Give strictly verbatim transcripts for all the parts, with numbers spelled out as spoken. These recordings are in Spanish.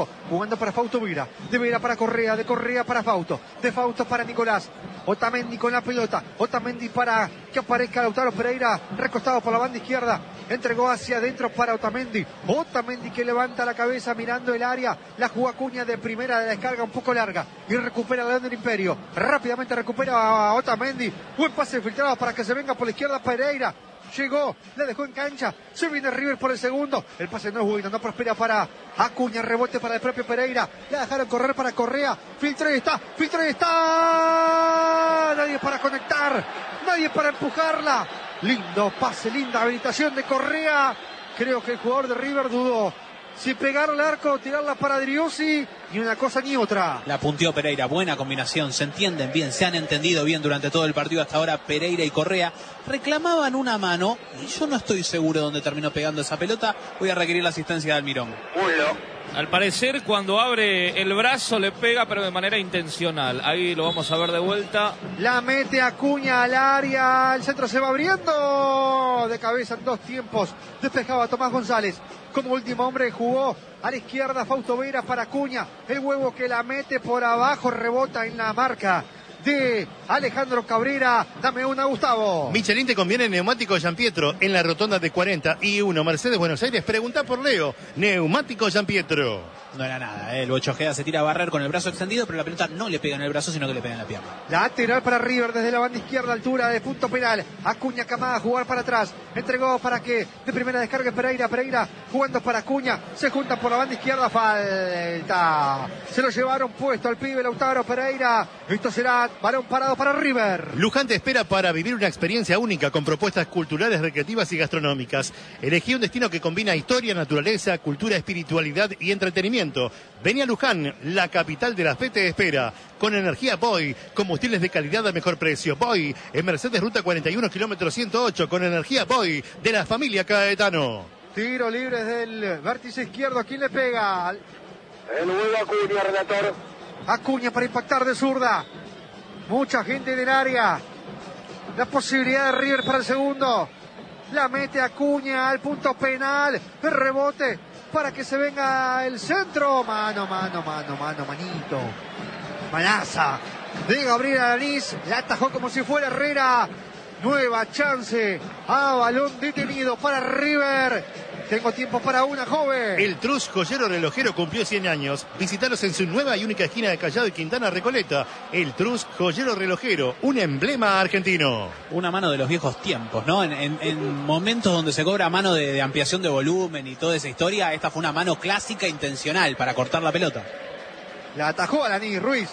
Fausto, jugando para Fausto Vera, de Vera para Correa, de Correa para Fausto, de Fausto para Nicolás, Otamendi con la pelota, Otamendi para que aparezca Lautaro Pereira, recostado por la banda izquierda, entregó hacia adentro para Otamendi, Otamendi que levanta la cabeza mirando el área, la jugó Acuña de primera, de descarga un poco larga, y recupera el León del Imperio, rápidamente recupera a Otamendi, buen pase filtrado para que se venga por la izquierda Pereira, llegó, la dejó en cancha, se viene River por el segundo, el pase no es bueno, no prospera para Acuña, rebote para el propio Pereira, la dejaron correr para Correa, filtró y está, filtró y está, nadie para conectar, nadie para empujarla, lindo pase, linda habilitación de Correa, creo que el jugador de River dudó si pegar al arco o tirarla para Driussi, ni una cosa ni otra. La punteó Pereira, buena combinación, se entienden bien, se han entendido bien durante todo el partido hasta ahora. Pereira y Correa reclamaban una mano y yo no estoy seguro de dónde terminó pegando esa pelota. Voy a requerir la asistencia de Almirón. Al parecer cuando abre el brazo le pega, pero de manera intencional. Ahí lo vamos a ver de vuelta. La mete Acuña al área, el centro se va abriendo de cabeza en dos tiempos, despejaba Tomás González. Como último hombre jugó a la izquierda Fausto Vera para Acuña, el huevo que la mete por abajo, rebota en la marca de Alejandro Cabrera. Dame una, Gustavo. Michelin te conviene neumático Gianpietro en la rotonda de cuarenta y uno Mercedes Buenos Aires. Pregunta por Leo, neumático Gianpietro. No era nada, ¿eh? El Bocho Ojeda se tira a barrer con el brazo extendido, pero la pelota no le pega en el brazo, sino que le pega en la pierna. Lateral para River desde la banda izquierda, altura de punto penal. Acuña Camada a jugar para atrás. Entregó para que de primera descarga Pereira. Pereira jugando para Acuña. Se juntan por la banda izquierda. Falta. Se lo llevaron puesto al pibe Lautaro Pereira. Esto será balón parado para River. Luján te espera para vivir una experiencia única con propuestas culturales, recreativas y gastronómicas. Elegí un destino que combina historia, naturaleza, cultura, espiritualidad y entretenimiento. Vení a Luján, la capital de la fe te espera. Con energía Boy, combustibles de calidad a mejor precio. Boy, en Mercedes Ruta cuarenta y uno, kilómetro ciento ocho, con energía Boy, de la familia Caetano. Tiro libre del vértice izquierdo, ¿a quién le pega? El nuevo Acuña, relator. Acuña para impactar de zurda. Mucha gente en el área. La posibilidad de River para el segundo. La mete Acuña al punto penal. El rebote para que se venga el centro. Mano, mano, mano, mano, manito. Manaza de Gabriel Alanís. La atajó como si fuera Herrera. Nueva chance a balón detenido para River. Tengo tiempo para una, joven. El Trus Joyero Relojero cumplió cien años. Visítalos en su nueva y única esquina de Callao y Quintana Recoleta. El Trus Joyero Relojero, un emblema argentino. Una mano de los viejos tiempos, ¿no? En, en, en momentos donde se cobra mano de, de ampliación de volumen y toda esa historia, esta fue una mano clásica intencional para cortar la pelota. La atajó Alaní Ruiz.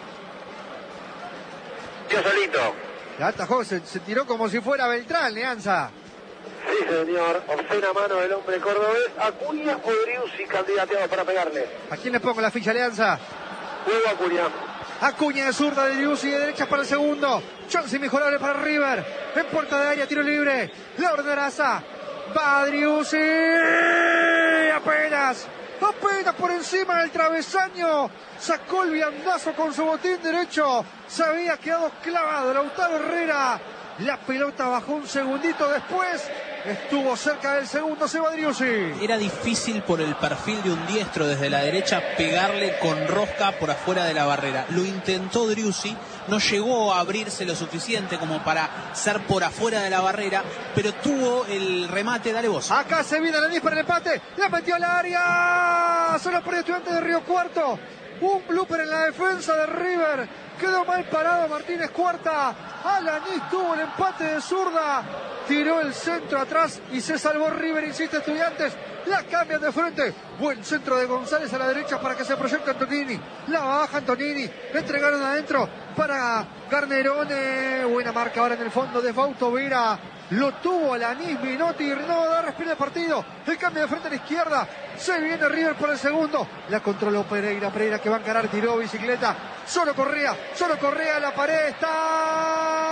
Yo solito. La atajó, se, se tiró como si fuera Beltrán, Leanza. Sí, señor. Obscena mano del hombre cordobés. Acuña o Driussi candidateados para pegarle. ¿A quién le pongo la ficha, Leanza? Juego Acuña. Acuña de zurda, de Driussi de derecha para el segundo. Chance inmejorable para River. En puerta de área, tiro libre. La ordenaza. Va Driussi. Apenas. Apenas por encima del travesaño. Sacó el viandazo con su botín derecho. Se había quedado clavado Lautaro Herrera. La pelota bajó un segundito después. Estuvo cerca del segundo, se va Driussi. Era difícil por el perfil de un diestro desde la derecha pegarle con rosca por afuera de la barrera. Lo intentó Driussi, no llegó a abrirse lo suficiente como para ser por afuera de la barrera, pero tuvo el remate. Dale vos. Acá se viene Alanis para el empate. La metió al área. Solo por Estudiantes de Río Cuarto. Un blooper en la defensa de River. Quedó mal parado Martínez Cuarta. Alanis tuvo el empate de zurda. Tiró el centro atrás y se salvó River, insiste Estudiantes. La cambian de frente. Buen centro de González a la derecha para que se proyecte Antonini. La baja Antonini. Le entregaron adentro para Garnerone. Buena marca ahora en el fondo de Fausto Vera. Lo tuvo Alanis, Minotti, no da respiro el partido. El cambio de frente a la izquierda. Se viene River por el segundo. La controló Pereira. Pereira que va a encarar, tiró bicicleta. Solo Correa, solo Correa, la pared está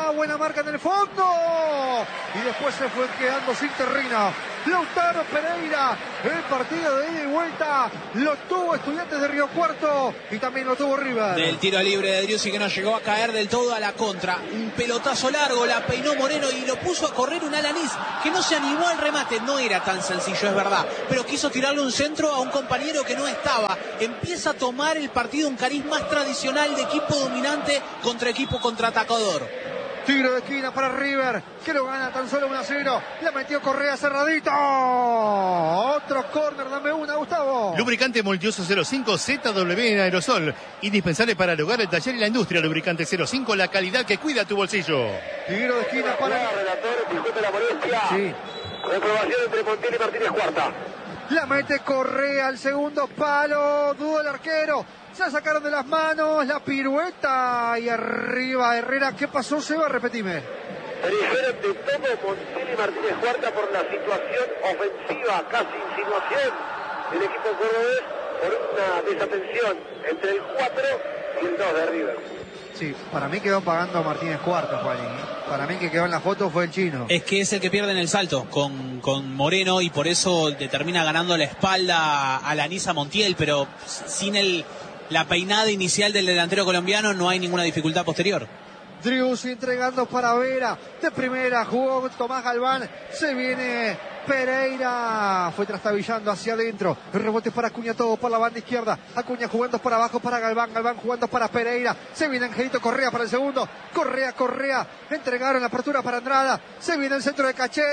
va, buena marca en el fondo. Y después se fue quedando sin terrina. Lautaro Pereira, el partido de ida y vuelta lo tuvo Estudiantes de Río Cuarto y también lo tuvo River. Del tiro libre de Driussi, que no llegó a caer del todo a la contra. Un pelotazo largo, la peinó Moreno y lo puso a correr un Alanís que no se animó al remate. No era tan sencillo, es verdad, pero quiso tirarle un centro a un compañero que no estaba. Empieza a tomar el partido un cariz más tradicional de equipo dominante contra equipo contraatacador. Tiro de esquina para River, que lo gana tan solo uno a cero. La metió Correa cerradito. Otro córner, dame una, Gustavo. Lubricante Multiuso cero cinco Z W en aerosol. Indispensable para el hogar, el taller y la industria. Lubricante cero cinco, la calidad que cuida tu bolsillo. Tiro de esquina para... Relator, disculpe la molestia. Sí. Reprobación entre Montiel y Martínez Cuarta. La mete Correa al segundo palo. Duda el arquero. Se sacaron de las manos la pirueta y arriba Herrera. ¿Qué pasó, Seba? Repetime. Dijeron de todo Montiel y Martínez Cuarta por la situación ofensiva, casi insinuación del equipo cordobés por una desatención entre el cuatro y el dos de River. Sí, para mí quedó pagando Martínez Cuarta, Juanín. Para mí que quedó en la foto fue el chino. Es que es el que pierde en el salto con, con Moreno y por eso le termina ganando la espalda a Lanisa Montiel, pero sin el... la peinada inicial del delantero colombiano no hay ninguna dificultad posterior. Driussi entregando para Vera. De primera jugó Tomás Galván. Se viene Pereira. Fue trastabillando hacia adentro. El rebote para Acuña, todo por la banda izquierda. Acuña jugando para abajo para Galván. Galván jugando para Pereira. Se viene Angelito Correa para el segundo. Correa, Correa. Entregaron la apertura para Andrada. Se viene el centro de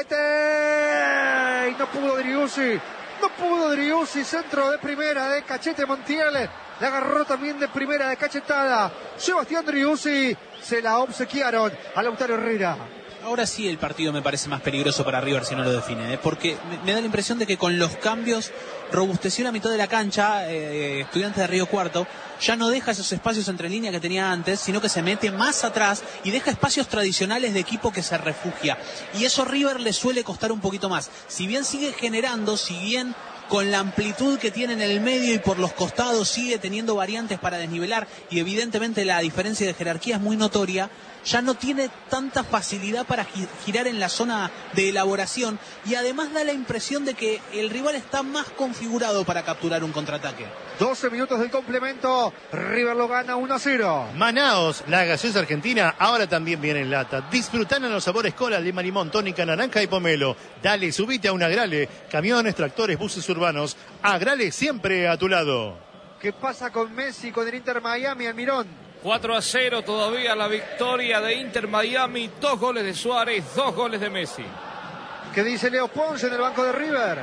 Cachete. Y no pudo Driussi. No pudo Driussi. Centro de primera de Cachete Montiel. La agarró también de primera de cachetada Sebastián Driussi. Se la obsequiaron a Lautaro Herrera. Ahora sí el partido me parece más peligroso para River si no lo define, ¿eh? Porque me, me da la impresión de que con los cambios robusteció la mitad de la cancha. eh, Estudiantes de Río Cuarto ya no deja esos espacios entre línea que tenía antes, sino que se mete más atrás y deja espacios tradicionales de equipo que se refugia, y eso a River le suele costar un poquito más. Si bien sigue generando, si bien con la amplitud que tiene en el medio y por los costados sigue teniendo variantes para desnivelar, y evidentemente la diferencia de jerarquía es muy notoria, ya no tiene tanta facilidad para girar en la zona de elaboración, y además da la impresión de que el rival está más configurado para capturar un contraataque. doce minutos del complemento, River lo gana uno a cero. Manaos, la gaseosa argentina, ahora también viene en lata. Disfrutan en los sabores cola, lima, limón, tónica, naranja y pomelo. Dale, subite a un Agrale. Camiones, tractores, buses urbanos. Agrale siempre a tu lado. ¿Qué pasa con Messi, con el Inter Miami, Almirón? cuatro a cero todavía la victoria de Inter Miami. Dos goles de Suárez, dos goles de Messi. ¿Qué dice Leo Ponce en el banco de River?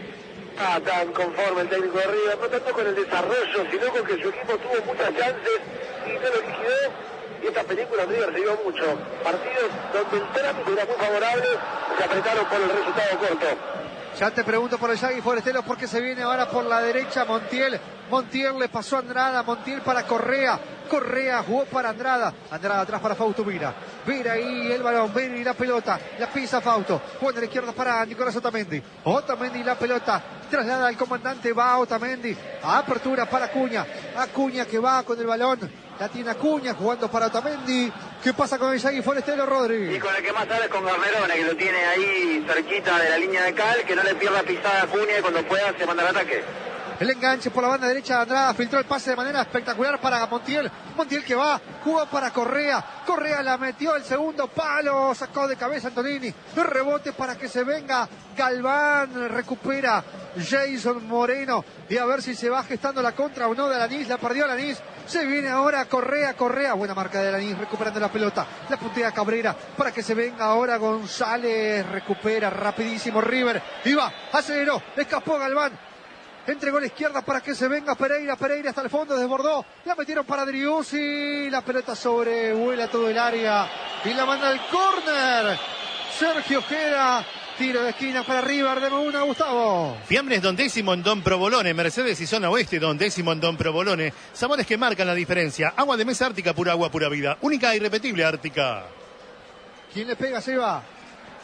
Ah, tan conforme el técnico de River, no tanto con el desarrollo, sino con que su equipo tuvo muchas chances y no lo liquidó. Y esta película River se dio mucho. Partidos donde el trámite era muy favorable, se apretaron por el resultado corto. Ya te pregunto por el Yagui Foresteros, porque se viene ahora por la derecha Montiel. Montiel le pasó a Andrada, Montiel para Correa. Correa jugó para Andrada. Andrada atrás para Fausto Vira. Vira ahí el balón, Vira y la pelota. La pisa Fausto. Juega a la izquierda para Nicolás Otamendi. Otamendi la pelota. Traslada al comandante, va Otamendi. Apertura para Acuña. Acuña que va con el balón. La tiene Acuña jugando para Otamendi. ¿Qué pasa con el Yagui Forestero, Rodri? Y con el que más sabe es con Garnerone, que lo tiene ahí cerquita de la línea de cal, que no le pierda pisada a Acuña y cuando pueda se manda al ataque. El enganche por la banda derecha de Andrada, filtró el pase de manera espectacular para Montiel. Montiel que va, jugó para Correa. Correa la metió el segundo palo, sacó de cabeza Antonini. El rebote para que se venga Galván, recupera Jason Moreno. Y a ver si se va gestando la contra o no de Alanís, la perdió Alanís. Se viene ahora Correa, Correa, buena marca de Alanís, recuperando la pelota. La puntea Cabrera para que se venga ahora González, recupera rapidísimo River. Y va, aceleró, escapó Galván. Entregó a la izquierda para que se venga Pereira. Pereira hasta el fondo, desbordó. La metieron para Driussi. La pelota sobrevuela todo el área. Y la manda al córner. Sergio Ojeda. Tiro de esquina para River. Deme una, Gustavo. Fiambres Don Décimo en Don Provolone. Mercedes y zona oeste Don Décimo en Don Provolone. Sabores que marcan la diferencia. Agua de mesa Ártica, pura agua, pura vida. Única e irrepetible Ártica. ¿Quién le pega, Seba?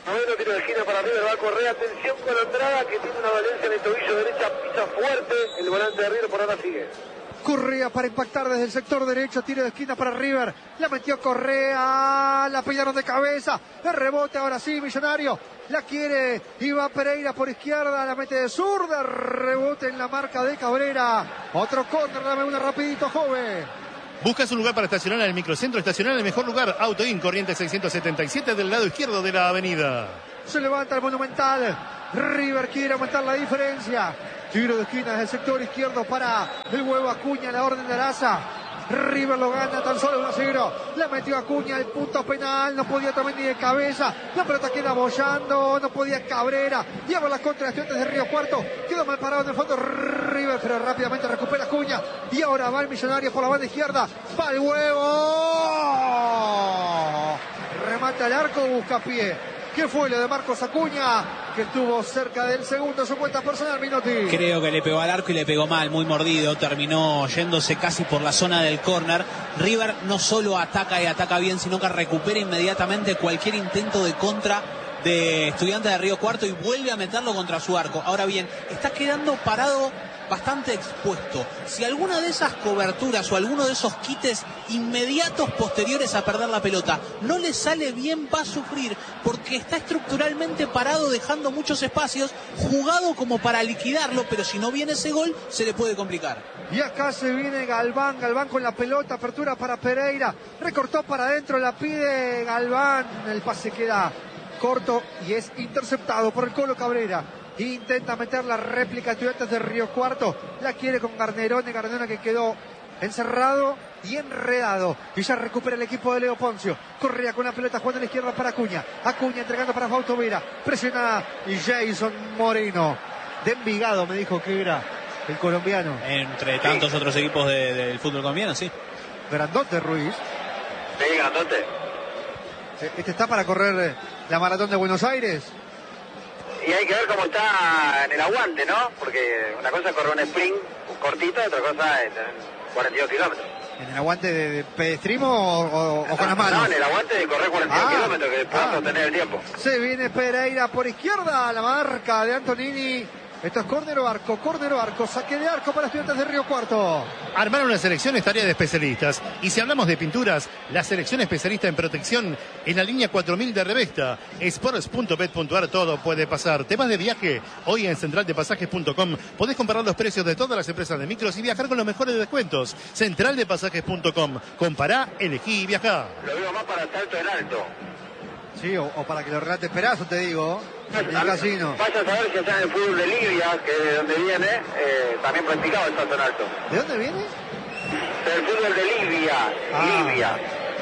Noveno tiro de esquina para River, va a correr, atención con Andrada que tiene una valencia en el tobillo derecha, pisa fuerte, el volante de River por ahora sigue. Correa para impactar desde el sector derecho, tiro de esquina para River, la metió Correa, la pillaron de cabeza, el rebote ahora sí, Millonario, la quiere, Iván Pereira por izquierda, la mete de zurda, rebote en la marca de Cabrera, otro córner, dame una rapidito, joven. Buscas un lugar para estacionar en el microcentro, estacionar en el mejor lugar, Autoin, Corrientes seiscientos setenta y siete del lado izquierdo de la avenida. Se levanta el Monumental, River quiere aumentar la diferencia. Tiro de esquina desde el sector izquierdo para el huevo Acuña, la orden de Araza. River lo gana tan solo uno a cero. La metió Acuña al punto penal. No podía también ni de cabeza. La pelota queda bollando. No podía Cabrera. Lleva la contra de Estudiantes de Río Cuarto. Quedó mal parado en el fondo River, pero rápidamente recupera Acuña. Y ahora va el Millonario por la banda izquierda. Va el huevo. Remata el arco, busca pie. ¿Qué fue lo de Marcos Acuña? Que estuvo cerca del segundo, su cuenta personal, Minotti. Creo que le pegó al arco y le pegó mal, muy mordido. Terminó yéndose casi por la zona del córner. River no solo ataca y ataca bien, sino que recupera inmediatamente cualquier intento de contra de Estudiantes de Río Cuarto y vuelve a meterlo contra su arco. Ahora bien, está quedando parado bastante expuesto. Si alguna de esas coberturas o alguno de esos quites inmediatos posteriores a perder la pelota no le sale bien, va a sufrir, porque está estructuralmente parado, dejando muchos espacios, jugado como para liquidarlo, pero si no viene ese gol se le puede complicar. Y acá se viene Galván, Galván con la pelota, apertura para Pereira, recortó para adentro, la pide Galván, el pase queda corto y es interceptado por el Colo Cabrera. Intenta meter la réplica de Estudiantes de Río Cuarto, la quiere con Garnerone, Garnerone que quedó encerrado y enredado, y ya recupera el equipo de Leo Poncio. Correa con la pelota jugando a la izquierda para Acuña, Acuña entregando para Fausto Vera, presiona Jason Moreno, de Envigado me dijo que era el colombiano. Entre tantos sí. Otros equipos de, del fútbol colombiano, sí. Grandote Ruiz. Sí, grandote. Este está para correr la maratón de Buenos Aires. Y hay que ver cómo está en el aguante, ¿no? Porque una cosa es correr un sprint cortito, otra cosa es cuarenta y dos kilómetros. ¿En el aguante de, de pedestrimo o, o, o con las manos? No, en el aguante de correr cuarenta y dos ah, kilómetros, que pueda ah. sostener el tiempo. Se viene Pereira por izquierda, la marca de Antonini. Esto es córner o arco, córner o arco, saque de arco para Estudiantes de Río Cuarto. Armar una selección es tarea de especialistas. Y si hablamos de pinturas, la selección especialista en protección en la línea cuatro mil de Revesta. Sports punto bet punto ar, todo puede pasar. ¿Te vas de viaje? Hoy en central de pasajes punto com podés comparar los precios de todas las empresas de micros y viajar con los mejores descuentos. central de pasajes punto com. Compará, elegí y viajá. Lo digo más para salto en alto. Sí, o, o para que lo relate Perazo, te digo. En el casino. Vaya a saber si está en el fútbol de Libia, que de donde viene, eh, también practicado el salto en alto. ¿De dónde viene? Del fútbol de Libia. Ah. Libia.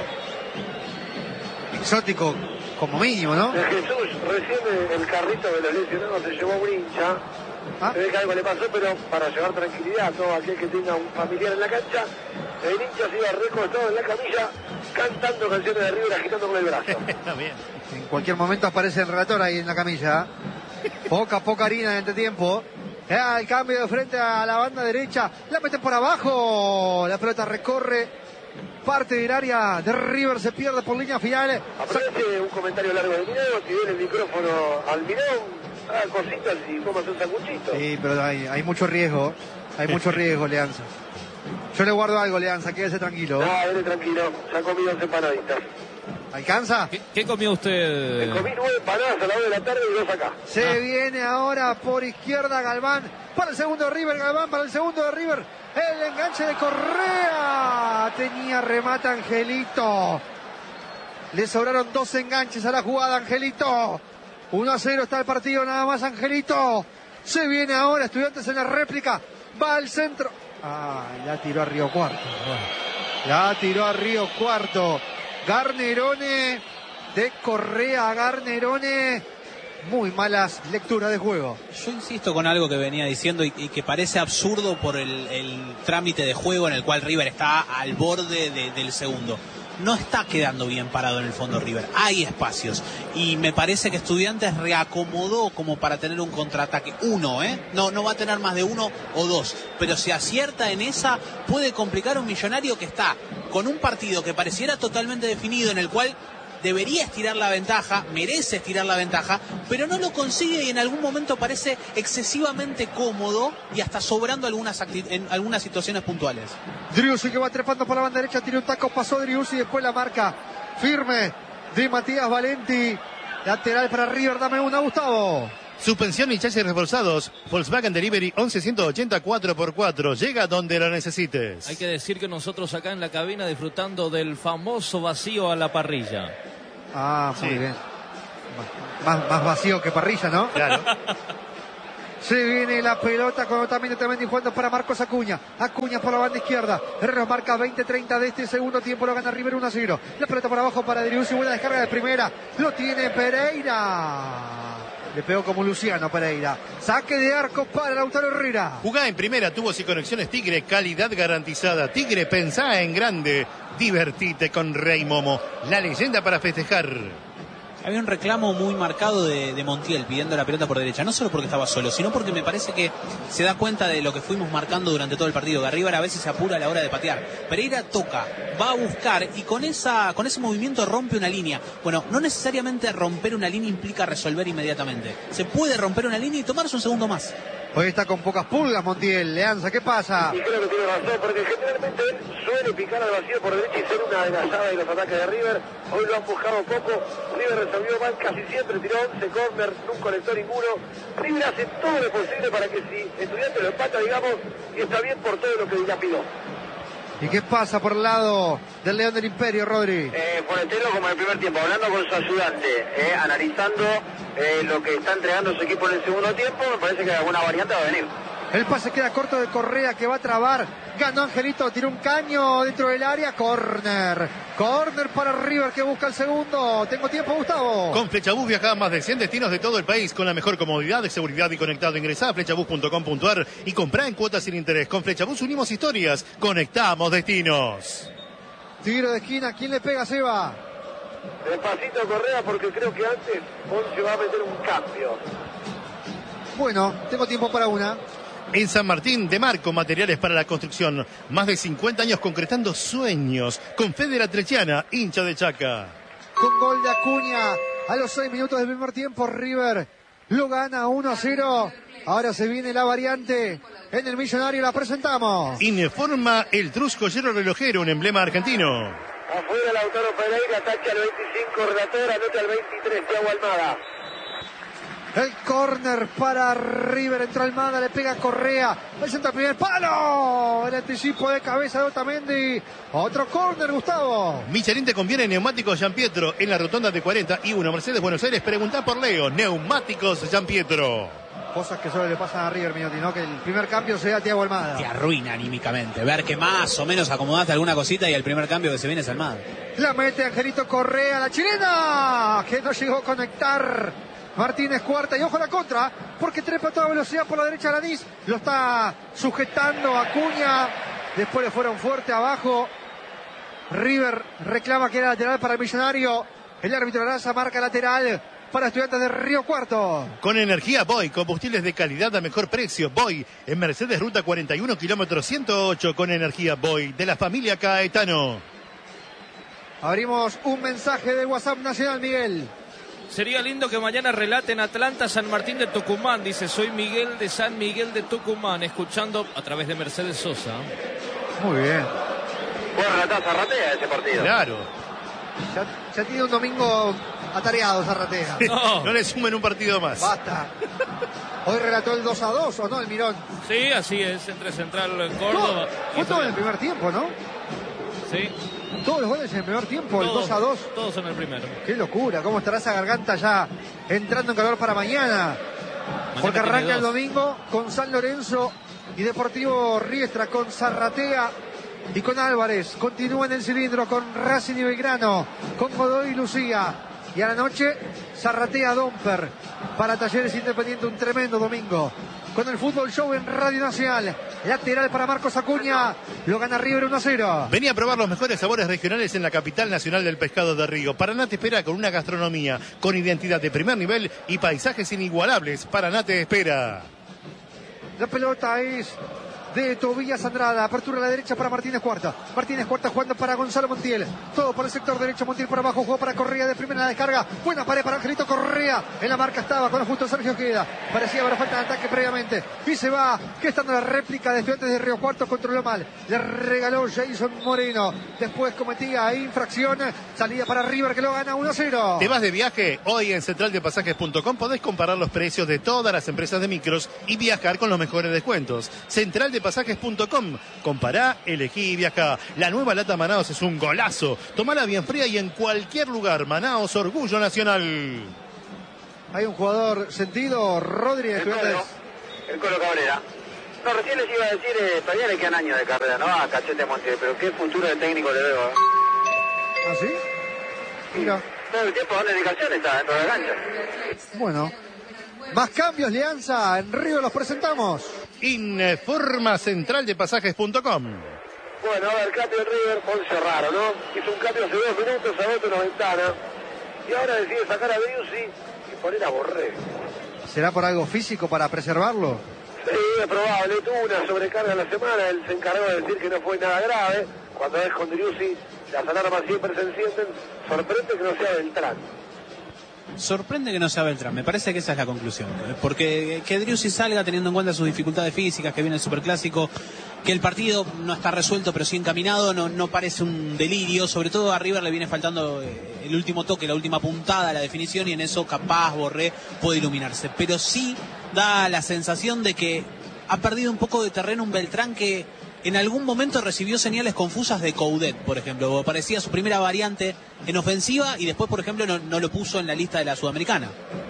Exótico, como mínimo, ¿no? De Jesús, recién el carrito de los lesionados se llevó a un hincha. ¿Ah? Se ve que algo le pasó, pero para llevar tranquilidad a todo aquel que tenga un familiar en la cancha, el hincha se iba recostado en la camilla, cantando canciones de River, agitando con el brazo. Está bien. En cualquier momento aparece el relator ahí en la camilla. Poca, poca harina en este tiempo. Ah, el cambio de frente a la banda derecha. La meten por abajo. La pelota recorre parte del área de River. Se pierde por línea final. Aparece un comentario largo de Mineo. Si viene el micrófono al Mineo, haga cositas y comas un sanguchito. Sí, pero hay, hay mucho riesgo. Hay mucho riesgo, Leanza. Yo le guardo algo, Leanza. Quédese tranquilo. No, viene tranquilo. Ya ha comido once empanaditas. ¿Alcanza? ¿Qué, qué comió usted? Me comí nueve empanadas a la hora de la tarde y dos acá. Se Ah. viene ahora por izquierda Galván. Para el segundo de River, Galván para el segundo de River. El enganche de Correa. Tenía remate Angelito. Le sobraron dos enganches a la jugada, Angelito. uno a cero está el partido, nada más, Angelito. Se viene ahora Estudiantes en la réplica. Va al centro. Ah, la tiró a Río Cuarto. La tiró a Río Cuarto. Garnerone de Correa, Garnerone. Muy malas lecturas de juego. Yo insisto con algo que venía diciendo y, y que parece absurdo por el, el trámite de juego en el cual River está al borde de, del segundo. No está quedando bien parado en el fondo River. Hay espacios. Y me parece que Estudiantes reacomodó como para tener un contraataque. Uno, ¿eh? No, no va a tener más de uno o dos. Pero si acierta en esa, puede complicar un Millonario que está con un partido que pareciera totalmente definido, en el cual debería estirar la ventaja, merece estirar la ventaja, pero no lo consigue y en algún momento parece excesivamente cómodo y hasta sobrando algunas, en algunas situaciones puntuales. Driussi que va trepando por la banda derecha, tiene un taco, pasó Driussi, después la marca firme de Matías Valenti. Lateral para River, dame una, Gustavo. Suspensión y chasis reforzados. Volkswagen Delivery once ciento ochenta cuatro por cuatro. Llega donde lo necesites. Hay que decir que nosotros acá en la cabina disfrutando del famoso vacío a la parrilla. Ah, muy Sí. bien. Más, más vacío que parrilla, ¿no? Claro. Se viene la pelota con Otamendi, Otamendi jugando para Marcos Acuña. Acuña por la banda izquierda. Herreros marca veinte treinta de este segundo tiempo. Lo gana River uno a cero. La pelota por abajo para Driussi. Buena descarga de primera. Lo tiene Pereira. Le pegó como Luciano Pereira. Saque de arco para Lautaro Herrera. Jugá en primera, tubos y conexiones Tigre, calidad garantizada. Tigre, pensá en grande. Divertite con Rey Momo, la leyenda para festejar. Había un reclamo muy marcado de, de Montiel pidiendo la pelota por derecha, no solo porque estaba solo, sino porque me parece que se da cuenta de lo que fuimos marcando durante todo el partido, que River a veces se apura a la hora de patear. Pereira toca, va a buscar y con esa con ese movimiento rompe una línea. Bueno, no necesariamente romper una línea implica resolver inmediatamente. Se puede romper una línea y tomarse un segundo más. Hoy está con pocas pulgas Montiel. Leanza, ¿qué pasa? Y creo que tiene razón, porque generalmente él suele picar al vacío por derecha y ser una adelgazada de los ataques de River. Hoy lo ha empujado poco. River resolvió mal casi siempre, tiró once corners, no conectó ninguno. River hace todo lo posible para que si Estudiantes lo empata, digamos, y está bien por todo lo que dilapidó. ¿Y qué pasa por el lado del León del Imperio, Rodri? Eh, Fonetero como en el primer tiempo, hablando con su ayudante, eh, analizando eh, lo que está entregando su equipo en el segundo tiempo, me parece que alguna variante va a venir. El pase queda corto de Correa que va a trabar. Ganó Angelito, tiró un caño dentro del área. Corner. Corner para River que busca el segundo. Tengo tiempo, Gustavo. Con Flechabús viaja a más de cien destinos de todo el país con la mejor comodidad, de seguridad y conectado. Ingresá a flechabús punto com punto ar y comprá en cuotas sin interés. Con Flechabús unimos historias, conectamos destinos. Tiro de esquina, ¿quién le pega, Seba? Despacito Correa porque creo que antes Ponce va a meter un cambio. Bueno, tengo tiempo para una. En San Martín, de Marco, materiales para la construcción. Más de cincuenta años concretando sueños. Con Fede Atrechiana, hincha de Chaca. Con gol de Acuña a los seis minutos del primer tiempo, River lo gana uno a cero. Ahora se viene la variante en el Millonario, la presentamos. Informa el Trusco Hierro Relojero, un emblema argentino. Afuera Lautaro Pereira, tacha al veinticinco, relator, anota al veintitrés, Thiago Almada. El córner para River, entró Almada, le pega Correa, presenta el primer palo, el anticipo de cabeza de Otamendi, otro córner, Gustavo. Michelin te conviene neumáticos Gianpietro en la rotonda de cuarenta y uno Mercedes Buenos Aires. Preguntá por Leo, neumáticos Gianpietro. Cosas que solo le pasan a River, Minotti, ¿no? Que el primer cambio sea Thiago Almada. Te arruina anímicamente, ver que más o menos acomodaste alguna cosita y el primer cambio que se viene es Almada. La mete Angelito Correa, la chilena, que no llegó a conectar. Martínez cuarta y ojo a la contra, porque trepa a toda velocidad por la derecha Lanís, lo está sujetando Acuña, después le fueron fuerte abajo. River reclama que era lateral para el Millonario, el árbitro Araza marca lateral para Estudiantes de Río Cuarto. Con energía Boy, combustibles de calidad a mejor precio. Boy, en Mercedes Ruta cuarenta y uno, kilómetro ciento ocho, con energía Boy, de la familia Caetano. Abrimos un mensaje de WhatsApp nacional, Miguel. Sería lindo que mañana relaten Atlanta, San Martín de Tucumán. Dice, soy Miguel de San Miguel de Tucumán, escuchando a través de Mercedes Sosa. Muy bien. Buen relatar Zarratea ese partido. Claro. Ya, ya tiene un domingo atareado Zarratea. No. No le sumen un partido más. Basta. Hoy relató el dos a dos, ¿o no, el Mirón? Sí, así es, entre Central Córdoba. No, fue todo en el primer tiempo, ¿no? Sí. Todos los goles en el primer tiempo, el Todos, dos a dos. Todos en el primero. Qué locura, cómo estará esa garganta ya entrando en calor para mañana. Mañana Porque tiene arranca el dos. domingo con San Lorenzo y Deportivo Riestra, con Zarratea y con Álvarez. Continúa en el cilindro con Racing y Belgrano, con Godoy y Lucía. Y a la noche, Zarratea Domper para Talleres Independiente, un tremendo domingo. Con el Fútbol Show en Radio Nacional. Lateral para Marcos Acuña. Lo gana River uno a cero. Vení a probar los mejores sabores regionales en la capital nacional del pescado de Río. Paraná te espera con una gastronomía con identidad de primer nivel y paisajes inigualables. Paraná te espera. La pelota es de Tobías Andrada. Apertura a la derecha para Martínez Cuarta. Martínez Cuarta jugando para Gonzalo Montiel. Todo por el sector derecho. Montiel por abajo. Jugó para Correa de primera, la descarga. Buena pared para Angelito Correa. En la marca estaba con justo Sergio Ojeda. Parecía haber falta de ataque previamente. Y se va. Que estando la réplica de Estudiantes de Río Cuarto. Controló mal. Le regaló Jason Moreno. Después cometía infracción. Salida para River que lo gana uno a cero. ¿Te vas de viaje? Hoy en central de pasajes punto com podés comparar los precios de todas las empresas de micros y viajar con los mejores descuentos. central de pasajes punto com. Compará, elegí y viajá. La nueva lata Manaos es un golazo. Tomala bien fría y en cualquier lugar. Manaos, orgullo nacional. Hay un jugador sentido, Rodri de El Estudiantes. Colo, el Colo Cabrera. No, recién les iba a decir, eh, todavía le quedan años de carrera, ¿no? A Cachete Montiel, pero qué futuro de técnico le veo, ¿eh? ¿Ah, sí? Mira. Todo el tiempo dando indicaciones está dentro de la cancha. Bueno. Más cambios, Lianza. En Río los presentamos. Informa central de pasajes punto com. Bueno, a ver, cambio de River, Ponce raro, ¿no? Hizo un cambio hace dos minutos, a una ventana. Y ahora decide sacar a Driussi y poner a Borré. ¿Será por algo físico para preservarlo? Sí, es probable. Tuvo una sobrecarga en la semana. Él se encargó de decir que no fue nada grave. Cuando es con Driussi, las alarmas siempre se encienden. Sorprende que no sea Beltrán. Sorprende que no sea Beltrán, me parece que esa es la conclusión. Porque que Driussi salga teniendo en cuenta sus dificultades físicas, que viene el Superclásico, que el partido no está resuelto pero sí encaminado, no, no parece un delirio. Sobre todo a River le viene faltando el último toque, la última puntada, la definición, y en eso capaz Borré puede iluminarse. Pero sí da la sensación de que ha perdido un poco de terreno un Beltrán que en algún momento recibió señales confusas de Coudet, por ejemplo. Parecía su primera variante en ofensiva y después, por ejemplo, no, no lo puso en la lista de la Sudamericana.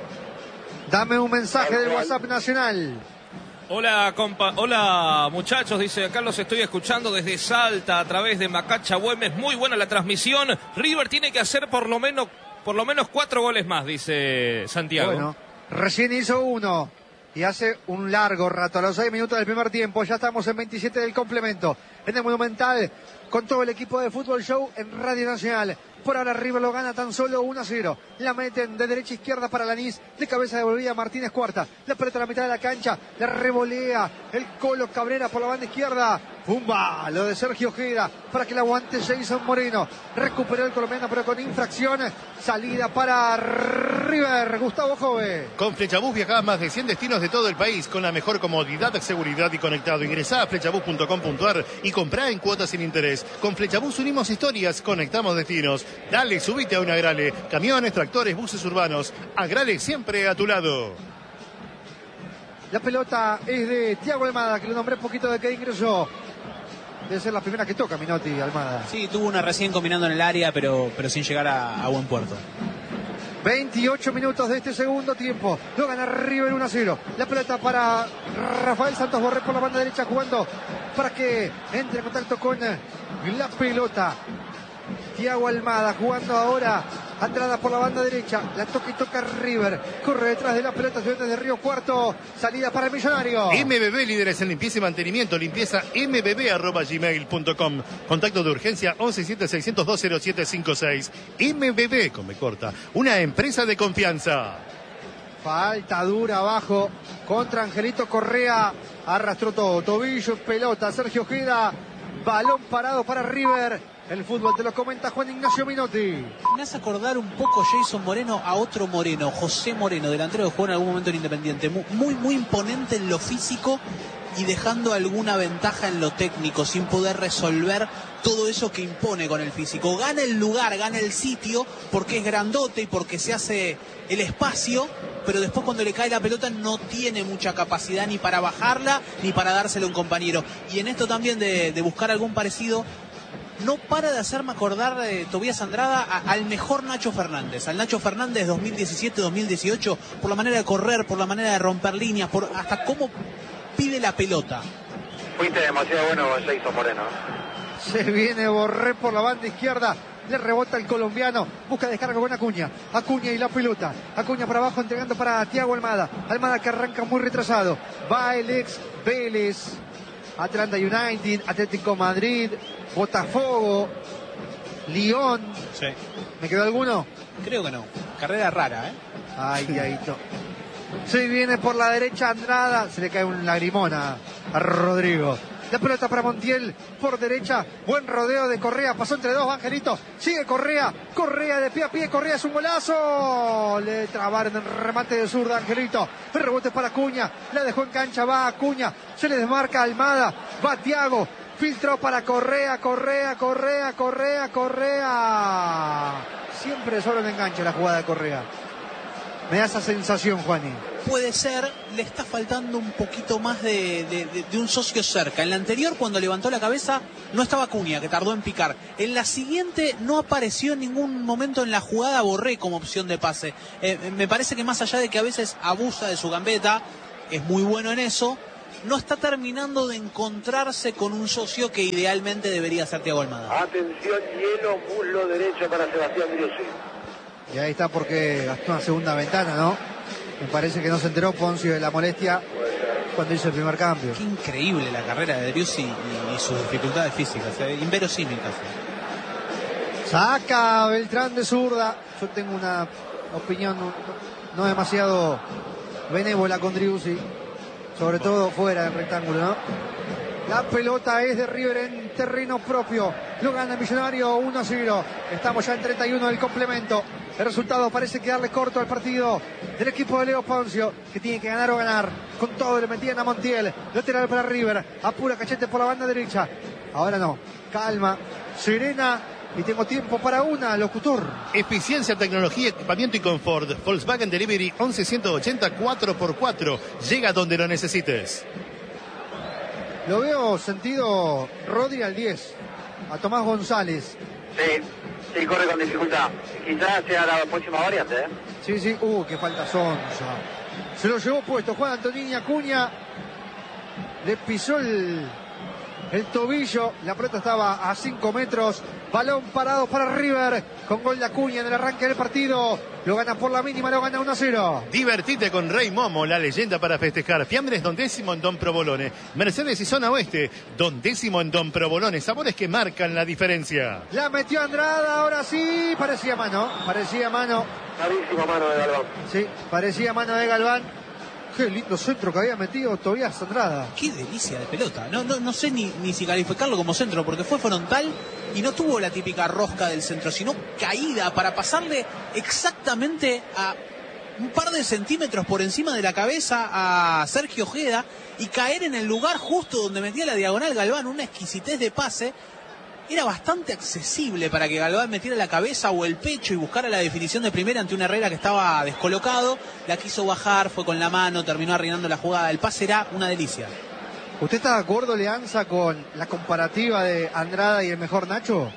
Dame un mensaje del WhatsApp nacional. Hola, compa Hola muchachos, dice acá los estoy escuchando desde Salta a través de Macacha Güemes. Muy buena la transmisión. River tiene que hacer por lo menos, por lo menos cuatro goles más, dice Santiago. Bueno, recién hizo uno. Y hace un largo rato, a los seis minutos del primer tiempo, ya estamos en veintisiete del complemento. En el Monumental, con todo el equipo de Fútbol Show en Radio Nacional. Por ahora River lo gana tan solo uno a cero. La meten de derecha a izquierda para Lanís. De cabeza devolvía Martínez Cuarta. La pelota a la mitad de la cancha. La revolea el Colo Cabrera por la banda izquierda. ¡Pumba! Lo de Sergio Ojeda para que la aguante Jason Moreno. Recuperó el colombiano pero con infracción. Salida para River. Gustavo Jove. Con Flechabús viajás a más de cien destinos de todo el país con la mejor comodidad, seguridad y conectado. Ingresá a flechabús punto com punto ar y comprá en cuotas sin interés. Con Flechabús unimos historias, conectamos destinos. Dale, subite a un Agrale. Camiones, tractores, buses urbanos. Agrale siempre a tu lado. La pelota es de Thiago Almada, que lo nombré un poquito de que ingresó. Debe ser la primera que toca Minotti, Almada. Sí, tuvo una recién combinando en el área, pero, pero sin llegar a, a buen puerto. veintiocho minutos de este segundo tiempo. Lo gana River uno a cero. La pelota para Rafael Santos Borré por la banda derecha, jugando para que entre en contacto con la pelota. Thiago Almada jugando ahora. Andrada por la banda derecha. La toca y toca River. Corre detrás de la pelota. Estudiantes de Río Cuarto. Salida para el Millonario. M B B, líderes en limpieza y mantenimiento. Limpieza m b b arroba gmail punto com. Contacto de urgencia once siete seiscientos dos cero siete cinco seis. M B B, con B corta. Una empresa de confianza. Falta dura abajo contra Angelito Correa. Arrastró todo. Tobillo, pelota. Sergio Ojeda. Balón parado para River. El fútbol te lo comenta Juan Ignacio Minotti. Me hace acordar un poco Jason Moreno a otro Moreno, José Moreno, delantero que jugó en algún momento en Independiente. Muy, muy imponente en lo físico y dejando alguna ventaja en lo técnico, sin poder resolver todo eso que impone con el físico. Gana el lugar, gana el sitio, porque es grandote y porque se hace el espacio, pero después cuando le cae la pelota no tiene mucha capacidad ni para bajarla ni para dárselo a un compañero. Y en esto también de, de buscar algún parecido, no para de hacerme acordar de Tobías Andrada a, al mejor Nacho Fernández, al Nacho Fernández dos mil diecisiete dos mil dieciocho, por la manera de correr, por la manera de romper líneas, por hasta cómo pide la pelota. Fuiste demasiado bueno, Jason Moreno. Se viene Borré por la banda izquierda. Le rebota el colombiano. Busca descarga con Acuña. Acuña y la pelota. Acuña para abajo entregando para Thiago Almada. Almada que arranca muy retrasado. Va el ex Vélez. Atlanta United. Atlético Madrid. Botafogo. Lyon. Sí. ¿Me quedó alguno? Creo que no. Carrera rara, ¿eh? Ay, Yaito. Se viene por la derecha Andrada. Se le cae un lagrimón a, a Rodrigo. La pelota para Montiel por derecha. Buen rodeo de Correa. Pasó entre dos, Angelito. Sigue Correa. Correa de pie a pie. Correa es un golazo. Le trabaron el remate de zurda, Angelito. El rebote para Acuña. La dejó en cancha. Va Acuña. Se le desmarca Almada. Va Thiago. Filtró para Correa. Correa, Correa, Correa, Correa. Siempre solo en enganche la jugada de Correa. Me da esa sensación, Juani. Puede ser, le está faltando un poquito más de, de, de, de un socio cerca. En la anterior, cuando levantó la cabeza, no estaba Acuña, que tardó en picar. En la siguiente, no apareció en ningún momento en la jugada Borré como opción de pase. Eh, me parece que más allá de que a veces abusa de su gambeta, es muy bueno en eso, no está terminando de encontrarse con un socio que idealmente debería ser Thiago Almada. Atención, hielo, muslo derecho para Sebastián Driussi. Y ahí está porque gastó una segunda ventana, ¿no? Me parece que no se enteró Poncio de la molestia cuando hizo el primer cambio. Qué increíble la carrera de Driussi y, y sus dificultades físicas, eh, inverosímiles. Eh. Saca Beltrán de zurda. Yo tengo una opinión no, no demasiado benévola con Driussi, sobre todo fuera del rectángulo, ¿no? La pelota es de River en terreno propio. Lo gana Millonario uno a cero. Estamos ya en treinta y uno del complemento. El resultado parece quedarle corto al partido del equipo de Leo Poncio, que tiene que ganar o ganar. Con todo le metían a Montiel. Lateral para River. Apura Cachete por la banda derecha. Ahora no. Calma. Serena. Y tengo tiempo para una, locutor. Eficiencia, tecnología, equipamiento y confort. Volkswagen Delivery once ciento ochenta cuatro por cuatro. Llega donde lo necesites. Lo veo sentido Rodri al diez. A Tomás González. Sí, sí, corre con dificultad. Quizás sea la próxima variante, ¿eh? Sí, sí. Uh, qué falta Sonsa. Se lo llevó puesto Juan Antonini Acuña. Le pisó el, el tobillo. La pelota estaba a cinco metros. Balón parado para River. Con gol de Acuña en el arranque del partido. Lo gana por la mínima, lo gana uno a cero. Divertite con Rey Momo, la leyenda para festejar. Fiambres Don Décimo en Don Provolone. Mercedes y Zona Oeste, Don Décimo en Don Provolone. Sabores que marcan la diferencia. La metió Andrada, ahora sí. Parecía mano, parecía mano. Clarísima mano de Galván. Sí, parecía mano de Galván. Qué lindo centro que había metido Tobías Andrada. Qué delicia de pelota. No, no, no sé ni, ni si calificarlo como centro, porque fue frontal y no tuvo la típica rosca del centro, sino caída para pasarle exactamente a un par de centímetros por encima de la cabeza a Sergio Ojeda y caer en el lugar justo donde metía la diagonal Galván. Una exquisitez de pase. Era bastante accesible para que Galván metiera la cabeza o el pecho y buscara la definición de primera ante un Herrera que estaba descolocado. La quiso bajar, fue con la mano, terminó arruinando la jugada. El pase era una delicia. ¿Usted está de acuerdo, Leanza, con la comparativa de Andrada y el mejor Nacho?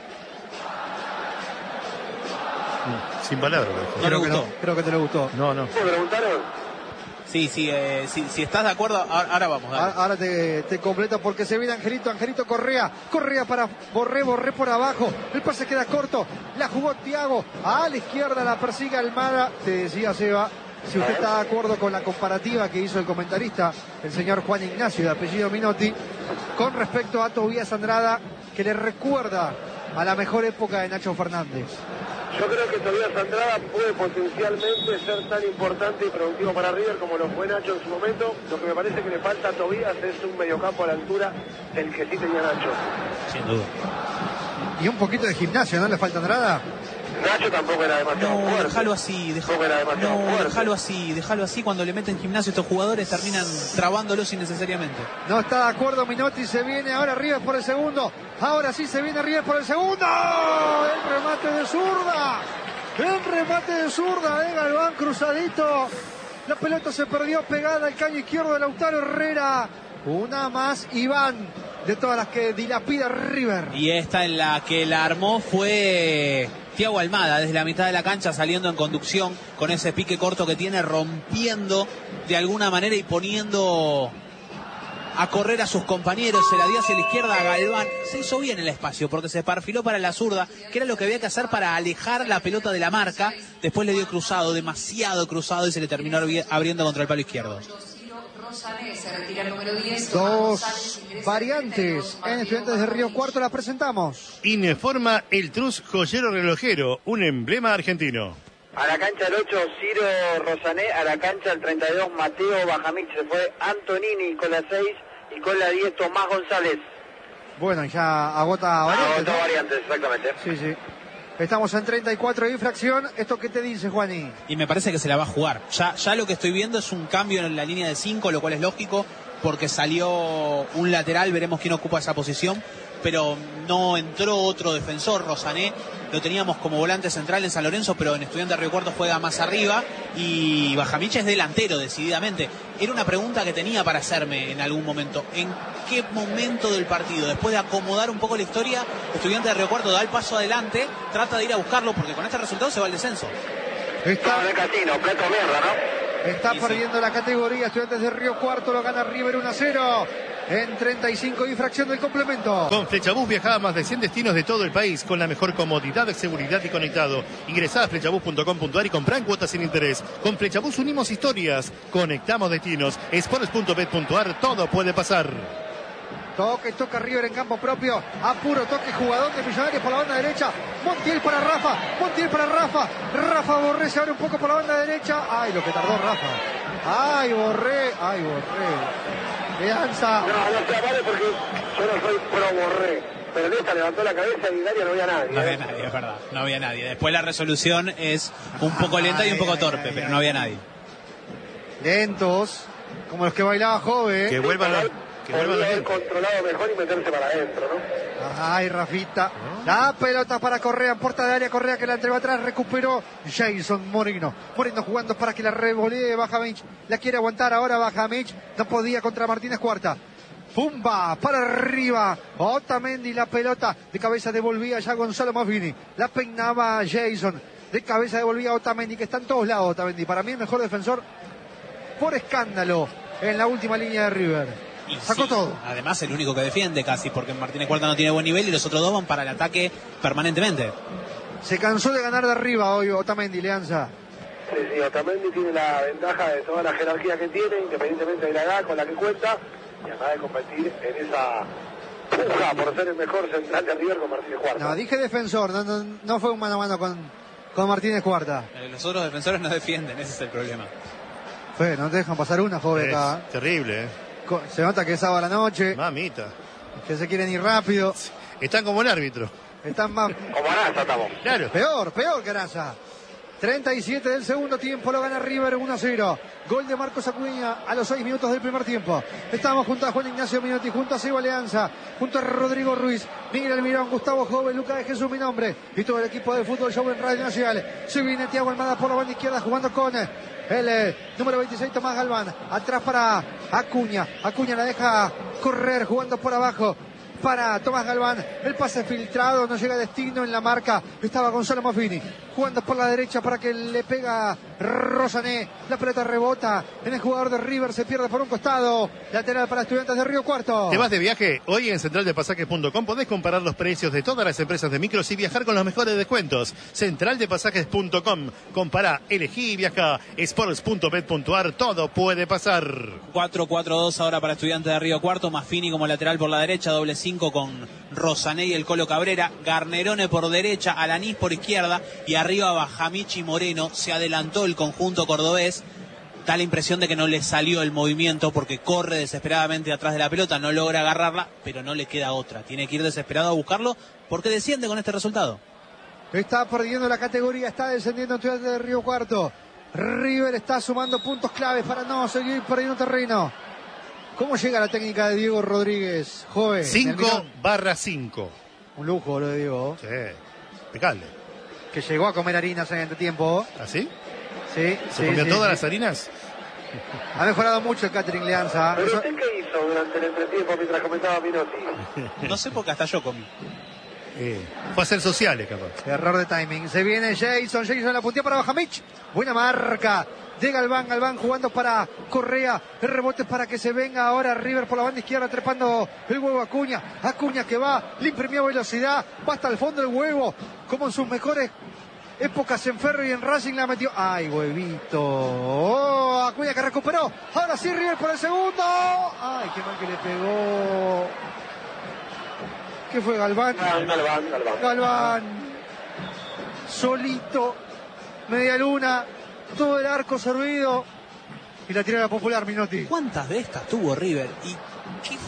Sin palabras. No le Creo que gustó. no, creo que te lo gustó. No, no. ¿Me preguntaron? Sí, sí, eh, sí, si estás de acuerdo, ahora, ahora vamos. Dale. Ahora, ahora te, te completo porque se viene Angelito, Angelito Correa, Correa para Borré, Borré por abajo, el pase queda corto, la jugó Thiago, a la izquierda la persigue Almada. Te decía Seba, si usted está de acuerdo con la comparativa que hizo el comentarista, el señor Juan Ignacio de apellido Minotti, con respecto a Tobías Andrada, que le recuerda a la mejor época de Nacho Fernández. Yo creo que Tobías Andrada puede potencialmente ser tan importante y productivo para River como lo fue Nacho en su momento. Lo que me parece que le falta a Tobías es un mediocampo a la altura del que sí tenía Nacho. Sin duda. Y un poquito de gimnasio, ¿no le falta Andrada? Nacho tampoco era demasiado No, fuerte. déjalo así, déjalo, Tampoco era demasiado no, fuerte. déjalo así, déjalo así. Cuando le meten gimnasio estos jugadores terminan trabándolos innecesariamente. No está de acuerdo Minotti, se viene ahora River por el segundo. Ahora sí se viene River por el segundo. El remate de zurda. El remate de zurda de Galván cruzadito. La pelota se perdió pegada al caño izquierdo de Lautaro Herrera. Una más, Iván, de todas las que dilapida River. Y esta en la que la armó fue Thiago Almada, desde la mitad de la cancha saliendo en conducción con ese pique corto que tiene, rompiendo de alguna manera y poniendo a correr a sus compañeros. Se la dio hacia la izquierda a Galván. Se hizo bien el espacio porque se perfiló para la zurda, que era lo que había que hacer para alejar la pelota de la marca. Después le dio cruzado, demasiado cruzado, y se le terminó abriendo contra el palo izquierdo. Dos variantes en Estudiantes de Río Cuarto, las presentamos. Ineforma el Trus Joyero Relojero, un emblema argentino. A la cancha el ocho, Ciro Rosané. A la cancha el treinta y dos, Mateo Bajamich. Se fue Antonini con la seis. y con la diez Tomás González. Bueno, ya agota Ah, variantes, otra ¿no? variante, exactamente. Sí, sí. Estamos en treinta y cuatro de infracción. ¿Esto qué te dice, Juani? Y me parece que se la va a jugar. Ya, ya lo que estoy viendo es un cambio en la línea de cinco, lo cual es lógico, porque salió un lateral, veremos quién ocupa esa posición, pero no entró otro defensor. Rosané lo teníamos como volante central en San Lorenzo, pero en Estudiantes de Río Cuarto juega más arriba, y Bajamich es delantero, decididamente. Era una pregunta que tenía para hacerme en algún momento. ¿En qué momento del partido, después de acomodar un poco la historia, Estudiantes de Río Cuarto da el paso adelante, trata de ir a buscarlo, porque con este resultado se va al descenso? Está, de casino, plato mierda, ¿no? está Sí, perdiendo sí. la categoría. Estudiantes de Río Cuarto lo gana River uno a cero. En treinta y cinco de infracción del complemento. Con Flechabús viaja a más de cien destinos de todo el país con la mejor comodidad, seguridad y conectado. Ingresá a flechabús punto com punto ar y comprá en cuotas sin interés. Con Flechabús unimos historias, conectamos destinos. sports punto bet punto ar, todo puede pasar. Toque, toca River en campo propio. A puro toque, jugador de Millonarios por la banda derecha. Montiel para Rafa. Montiel para Rafa. Rafa Borré se abre un poco por la banda derecha. Ay, lo que tardó Rafa. Ay, Borré. Ay, Borré. Leanza. No, no se vale porque yo no soy pro Borré. Pero en esta levantó la cabeza y en el área no había nadie. No había ¿eh? nadie, es verdad, no había nadie. Después la resolución es un poco lenta y un poco Ay, torpe, ay, pero ay, no había ay. nadie. Lentos. Como los que bailaba Jove. Que vuelvan los, que vuelvan Podría los haber dientes. controlado mejor y meterse para adentro, ¿no? Ay, Rafita. La pelota para Correa en puerta de área. Correa que la entregó atrás. Recuperó Jason Moreno. Moreno jugando para que la revolee Bajamich. La quiere aguantar ahora Bajamich. No podía contra Martínez Cuarta. Pumba para arriba. Otamendi, la pelota de cabeza devolvía ya Gonzalo Maffini. La peinaba Jason. De cabeza devolvía Otamendi, que está en todos lados Otamendi. Para mí el mejor defensor por escándalo en la última línea de River. Y Sacó sí, todo. además el único que defiende casi, porque Martínez Cuarta no tiene buen nivel y los otros dos van para el ataque permanentemente. Se cansó de ganar de arriba hoy Otamendi, Leanza. Sí, sí, Otamendi tiene la ventaja de toda la jerarquía que tiene, independientemente de la edad con la que cuenta, y además de competir en esa puja por ser el mejor central de River con Martínez Cuarta. No, dije defensor, no, no, no fue un mano a mano con, con Martínez Cuarta. Eh, Los otros defensores no defienden, ese es el problema. Fue, no te dejan pasar una, joven, Es acá. terrible, ¿eh? Co- Se nota que es sábado a la noche, Mamita. que se quieren ir rápido. Están como el árbitro. Están más... Como Arasa estamos. Claro. Peor, peor que Arasa. treinta y siete del segundo tiempo, lo gana River uno a cero. Gol de Marcos Acuña a los seis minutos del primer tiempo. Estamos junto a Juan Ignacio Minotti, junto a Seba Leanza, junto a Rodrigo Ruiz, Miguel Almirón, Gustavo Joven, Lucas de Jesús, mi nombre, y todo el equipo de Fútbol Show en Radio Nacional. Se viene Thiago Almada por la banda izquierda jugando con el eh, número veintiséis, Tomás Galván. Atrás para Acuña. Acuña la deja correr jugando por abajo para Tomás Galván, el pase filtrado, no llega a destino en la marca, estaba Gonzalo Maffini, jugando por la derecha para que le pega Rosané, la pelota rebota en el jugador de River, se pierde por un costado, lateral para Estudiantes de Río Cuarto. ¿Te vas de viaje? Hoy en central de pasajes punto com podés comparar los precios de todas las empresas de micros y viajar con los mejores descuentos. central de pasajes punto com. Compará, elegí y viaja. sports punto bet punto ar, todo puede pasar. cuatro cuatro dos ahora para Estudiantes de Río Cuarto, Maffini como lateral por la derecha, doble cinco con Rosané y el Colo Cabrera, Garnerone por derecha, Alanís por izquierda y arriba Bajamich y Moreno. Se adelantó el conjunto cordobés, da la impresión de que no le salió el movimiento porque corre desesperadamente atrás de la pelota, no logra agarrarla, pero no le queda otra, tiene que ir desesperado a buscarlo porque desciende con este resultado. Está perdiendo la categoría, está descendiendo Estudiantes de Río Cuarto. River está sumando puntos claves para no seguir perdiendo terreno. ¿Cómo llega la técnica de Diego Rodríguez, joven? cinco barra cinco. Un lujo lo de Diego, Sí, impecable. que llegó a comer harinas en este tiempo. ¿Así? Sí, ¿Se sí, comió sí, todas sí. las harinas? Ha mejorado mucho el catering Leanza. ¿Pero Eso- usted qué hizo durante el entretiempo mientras comentaba Minotti? No sé porque hasta yo comí. Eh, fue a ser sociales, capaz. Error de timing. Se viene Jason. Jason la puntilla para Bajamich. Buena marca de Galván. Galván jugando para Correa. El rebote para que se venga ahora River por la banda izquierda, trepando el huevo Acuña. Acuña que va, le imprimió velocidad. Va hasta el fondo el huevo. Como en sus mejores épocas en Ferro y en Racing la metió. ¡Ay, huevito! Oh, Acuña que recuperó. Ahora sí River por el segundo. ¡Ay, qué mal que le pegó! ¿Qué fue Galván? Galván, Galván. Galván, solito, media luna, todo el arco servido y la tirada popular Minotti. ¿Cuántas de estas tuvo River? ¿Y qué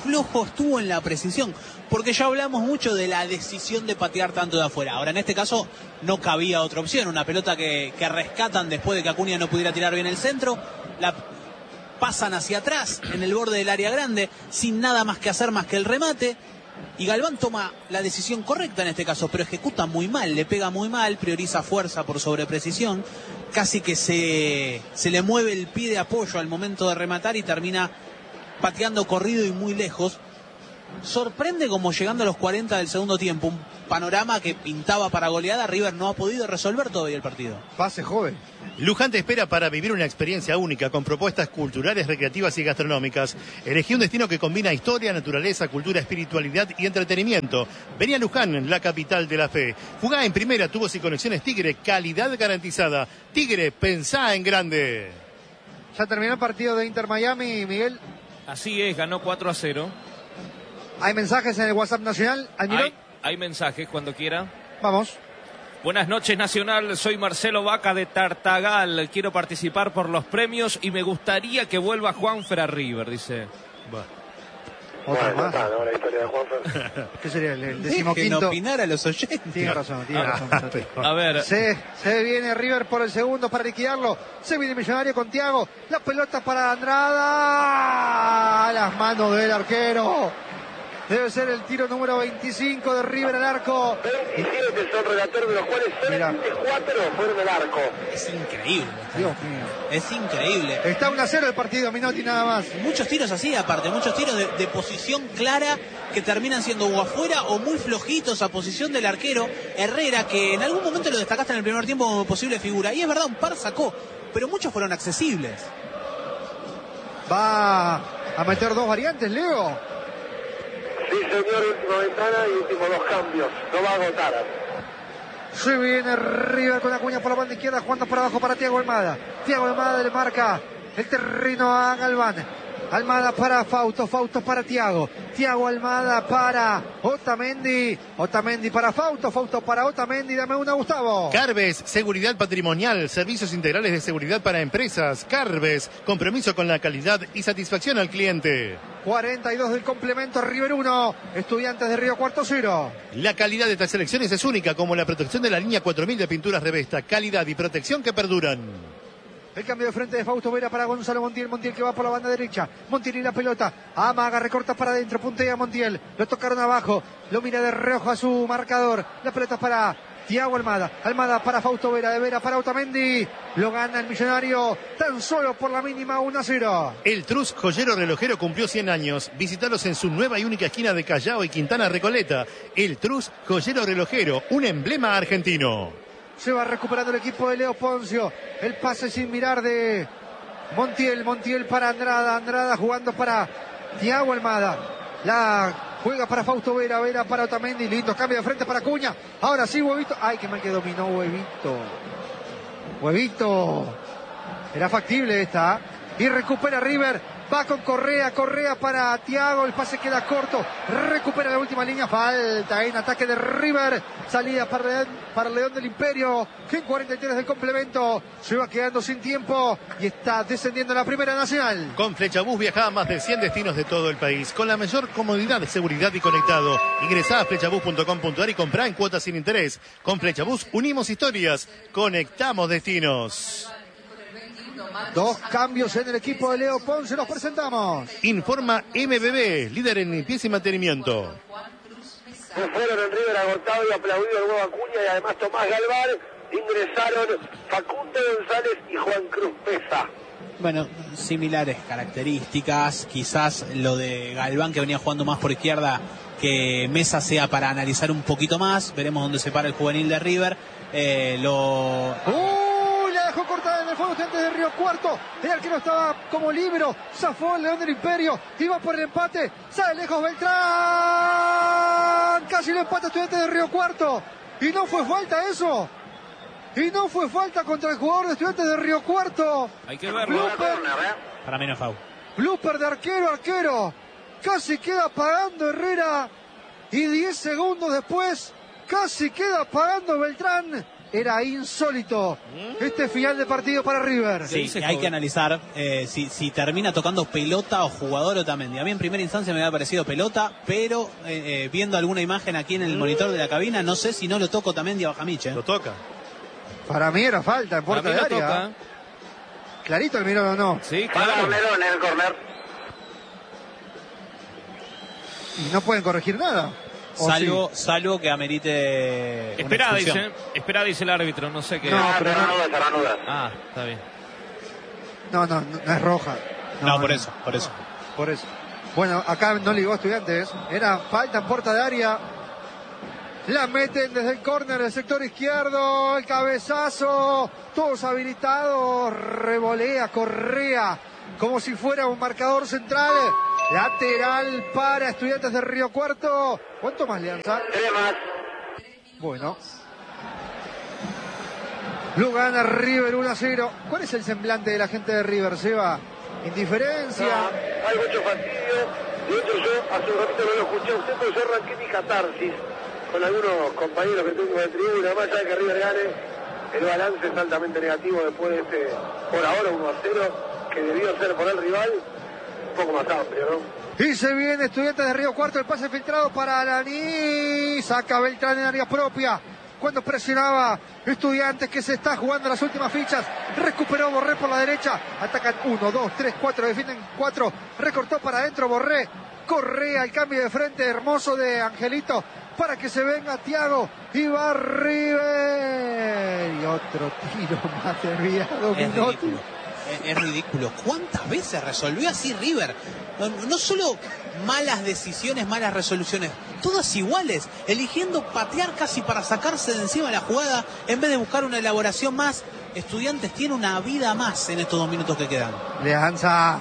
flojo estuvo en la precisión, porque ya hablamos mucho de la decisión de patear tanto de afuera. Ahora, en este caso, no cabía otra opción. Una pelota que, que rescatan después de que Acuña no pudiera tirar bien el centro, la pasan hacia atrás, en el borde del área grande, sin nada más que hacer más que el remate. Y Galván toma la decisión correcta en este caso, pero ejecuta muy mal, le pega muy mal, prioriza fuerza por sobreprecisión, casi que se, se le mueve el pie de apoyo al momento de rematar y termina pateando corrido y muy lejos. Sorprende como llegando a los cuarenta del segundo tiempo, un panorama que pintaba para goleada, River no ha podido resolver todavía el partido. Pase joven. Luján te espera para vivir una experiencia única con propuestas culturales, recreativas y gastronómicas. Elegí un destino que combina historia, naturaleza, cultura, espiritualidad y entretenimiento. Vení a Luján, la capital de la fe. Jugá en primera, tubos y conexiones Tigre, calidad garantizada. Tigre, pensá en grande. Ya terminó el partido de Inter Miami, Miguel. Así es, ganó cuatro a cero. ¿Hay mensajes en el WhatsApp Nacional? ¿Almirón? Hay, hay mensajes cuando quiera. Vamos. Buenas noches, Nacional. Soy Marcelo Vaca de Tartagal. Quiero participar por los premios y me gustaría que vuelva Juanfer a River, dice. Bah. Otra Bueno, más. está, ¿no? La historia de Juanfer. ¿Qué sería el, el Dejen decimoquinto? opinar a los oyentes. Tiene razón, tiene razón. A ver, Se, se viene River por el segundo para liquidarlo. Se viene Millonario con Thiago. La pelota para Andrada. A las manos del arquero. Debe ser el tiro número veinticinco de River al arco. veintisiete son relatores, de los cuales solamente cuatro fueron al arco. Es increíble. Dios mío. Es increíble. Está uno a cero el partido, Minotti nada más. Muchos tiros así, aparte, muchos tiros de, de posición clara que terminan siendo o afuera o muy flojitos a posición del arquero Herrera, que en algún momento lo destacaste en el primer tiempo como posible figura. Y es verdad, un par sacó, pero muchos fueron accesibles. Va a meter dos variantes, Leo. Sí, señor, última ventana y últimos dos cambios. No va a agotar. Se viene River con Acuña por la banda izquierda, jugando por abajo para Thiago Almada. Thiago Almada le marca el terreno a Galván. Almada para Fausto, Fausto para Thiago. Thiago Almada para Otamendi. Otamendi para Fausto, Fausto para Otamendi. Dame una, Gustavo. Carves, seguridad patrimonial, servicios integrales de seguridad para empresas. Carves, compromiso con la calidad y satisfacción al cliente. cuarenta y dos del complemento, River uno, Estudiantes de Río Cuarto cero. La calidad de estas selecciones es única, como la protección de la línea cuatro mil de pinturas Revesta. Calidad y protección que perduran. El cambio de frente de Fausto Vera para Gonzalo Montiel. Montiel que va por la banda derecha. Montiel y la pelota. Amaga, recorta para adentro. Puntea Montiel. Lo tocaron abajo. Lo mira de reojo a su marcador. La pelota para Thiago Almada. Almada para Fausto Vera. De Vera para Otamendi. Lo gana el Millonario tan solo por la mínima uno a cero. El Trus Joyero Relojero cumplió cien años. Visítalos en su nueva y única esquina de Callao y Quintana Recoleta. El Trus Joyero Relojero, un emblema argentino. Se va recuperando el equipo de Leo Poncio. El pase sin mirar de Montiel. Montiel para Andrada. Andrada jugando para Thiago Almada. La juega para Fausto Vera. Vera para Otamendi. Lindo cambio de frente para Acuña. Ahora sí, Huevito. Ay, qué mal que dominó Huevito. Huevito. Era factible esta. Y recupera River. Va con Correa, Correa para Thiago, el pase queda corto, recupera la última línea, falta en ataque de River, salida para León, para León del Imperio, que en cuarenta y tres del complemento se va quedando sin tiempo y está descendiendo a la Primera Nacional. Con Flechabús viaja a más de cien destinos de todo el país, con la mayor comodidad, seguridad y conectado. Ingresá a flechabús punto com punto ar y comprá en cuotas sin interés. Con Flechabús unimos historias, conectamos destinos. Dos cambios en el equipo de Leo Ponce, los presentamos. Informa M B B, líder en limpieza y mantenimiento. Se fueron en River agotado y aplaudido el nuevo Acuña y además Tomás Galván. Ingresaron Facundo González y Juan Cruz Pesa. Bueno, similares características, quizás lo de Galván que venía jugando más por izquierda, que Mesa sea para analizar un poquito más, veremos dónde se para el juvenil de River. Eh, lo... ¡Uy! La dejó cortada en el fondo Estudiantes de Río Cuarto. El arquero estaba como libero, zafó el León del Imperio, iba por el empate, sale lejos Beltrán, casi el empate Estudiantes de Río Cuarto. Y no fue falta eso. Y no fue falta contra el jugador de Estudiantes de Río Cuarto. Hay que verlo. Blooper, Para menos foul. blooper de arquero, arquero. Casi queda pagando Herrera. Y diez segundos después, casi queda pagando Beltrán. Era insólito este final de partido para River. Sí, sí, hay que analizar eh, si, si termina tocando pelota o jugador Otamendi. A mí en primera instancia me había parecido pelota, pero eh, eh, viendo alguna imagen aquí en el monitor de la cabina, no sé si no lo toca Otamendi a Bajamich. ¿eh? Lo toca. Para mí era falta en puerta de área. Toca. Clarito el Mirón o no. Sí, claro. Para Mirón en el córner. Y no pueden corregir nada. Salvo, sí. salvo que amerite. Espera, dice. Espera, dice el árbitro. No sé qué. No, no pero no. no ah, está bien. No, no, no, no es roja. No, no por no. eso, por eso. Por eso. Bueno, acá no ligó Estudiantes. Era falta en puerta de área. La meten desde el córner del sector izquierdo. El cabezazo. Todos habilitados. Revolea, Correa. Como si fuera un marcador central. Lateral para Estudiantes de Río Cuarto. ¿Cuánto más, Leanza? Tres más. Bueno. Lo gana River uno a cero. ¿Cuál es el semblante de la gente de River, Seba? ¿Indiferencia? No, hay mucho fastidio. De hecho, yo hace un ratito no lo escuché a usted, pero yo arranqué mi catarsis con algunos compañeros que tengo de tribuna. Más allá de que River gane, el balance es altamente negativo después de este, por ahora, uno a cero, que debió ser por el rival. Un poco más amplio, ¿no? Y se viene Estudiantes de Río Cuarto, el pase filtrado para Alaní. Saca Beltrán en área propia. Cuando presionaba Estudiantes, que se está jugando las últimas fichas. Recuperó Borré por la derecha. Atacan uno, dos, tres, cuatro. Defienden cuatro. Recortó para adentro Borré. Correa, el cambio de frente hermoso de Angelito. Para que se venga Thiago. Y va River. Y otro tiro más desviado. Es ridículo. Es, es ridículo. ¿Cuántas veces resolvió así River? No, no solo malas decisiones, malas resoluciones, todas iguales, eligiendo patear casi para sacarse de encima la jugada en vez de buscar una elaboración más. Estudiantes tiene una vida más en estos dos minutos que quedan. Leanza.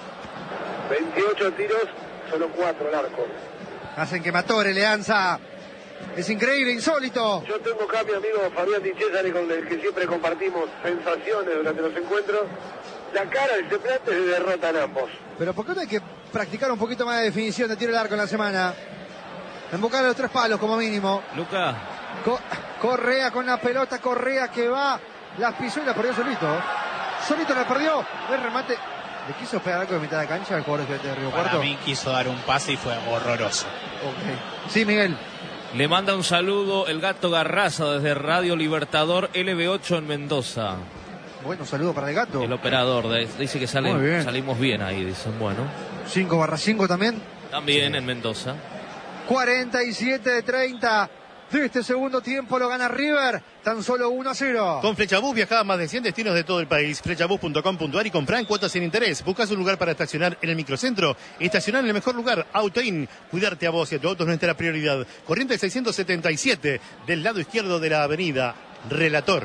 veintiocho tiros, solo cuatro al arco. Hacen que Matore, Leanza. Es increíble, insólito. Yo tengo acá a mi amigo Fabián Di Cesare, con el que siempre compartimos sensaciones durante los encuentros. La cara del semblante se derrotan ambos. Pero ¿por qué no hay que practicar un poquito más de definición de tiro al arco en la semana? Embocar los tres palos como mínimo. Luca. Co Correa con la pelota, Correa que va. La pisó y la perdió solito. Solito la perdió. El remate. ¿Le quiso pegar algo de mitad de cancha al jugador de Río Cuarto? Para mí quiso dar un pase y fue horroroso. Okay. Sí, Miguel. Le manda un saludo el Gato Garraza desde Radio Libertador L B ocho en Mendoza. Bueno, saludo para el Gato. El operador de, dice que sale, bien. salimos bien ahí, dicen, bueno. cinco barra cinco también. También sí. En Mendoza. cuarenta y siete de treinta. De este segundo tiempo lo gana River, tan solo uno a cero. Con Flechabús viajaba a más de cien destinos de todo el país. Flechabús punto com punto ar y comprá en cuotas sin interés. Buscas un lugar para estacionar en el microcentro. Estacionar en el mejor lugar, AutoIn. Cuidarte a vos y a tu auto es nuestra prioridad. Corriente seiscientos setenta y siete, del lado izquierdo de la avenida. Relator.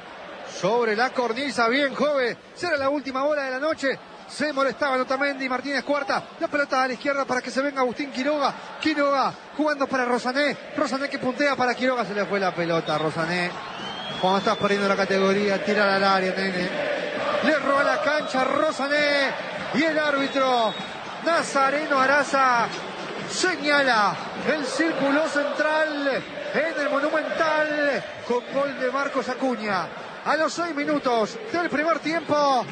Sobre la cornisa, bien joven. Será la última bola de la noche. Se molestaba Otamendi, Martínez cuarta. La pelota a la izquierda para que se venga Agustín Quiroga. Quiroga jugando para Rosané. Rosané que puntea para Quiroga. Se le fue la pelota a Rosané. Cuando estás perdiendo la categoría, tirar al área, nene. Le roba la cancha Rosané. Y el árbitro Nazareno Araza señala el círculo central en el Monumental con gol de Marcos Acuña. A los seis minutos del primer tiempo,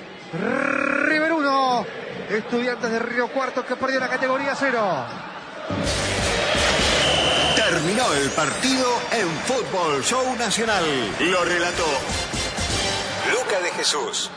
River uno, Estudiantes de Río Cuarto que perdió la categoría cero. Terminó el partido en Fútbol Show Nacional. Lo relató Luca de Jesús.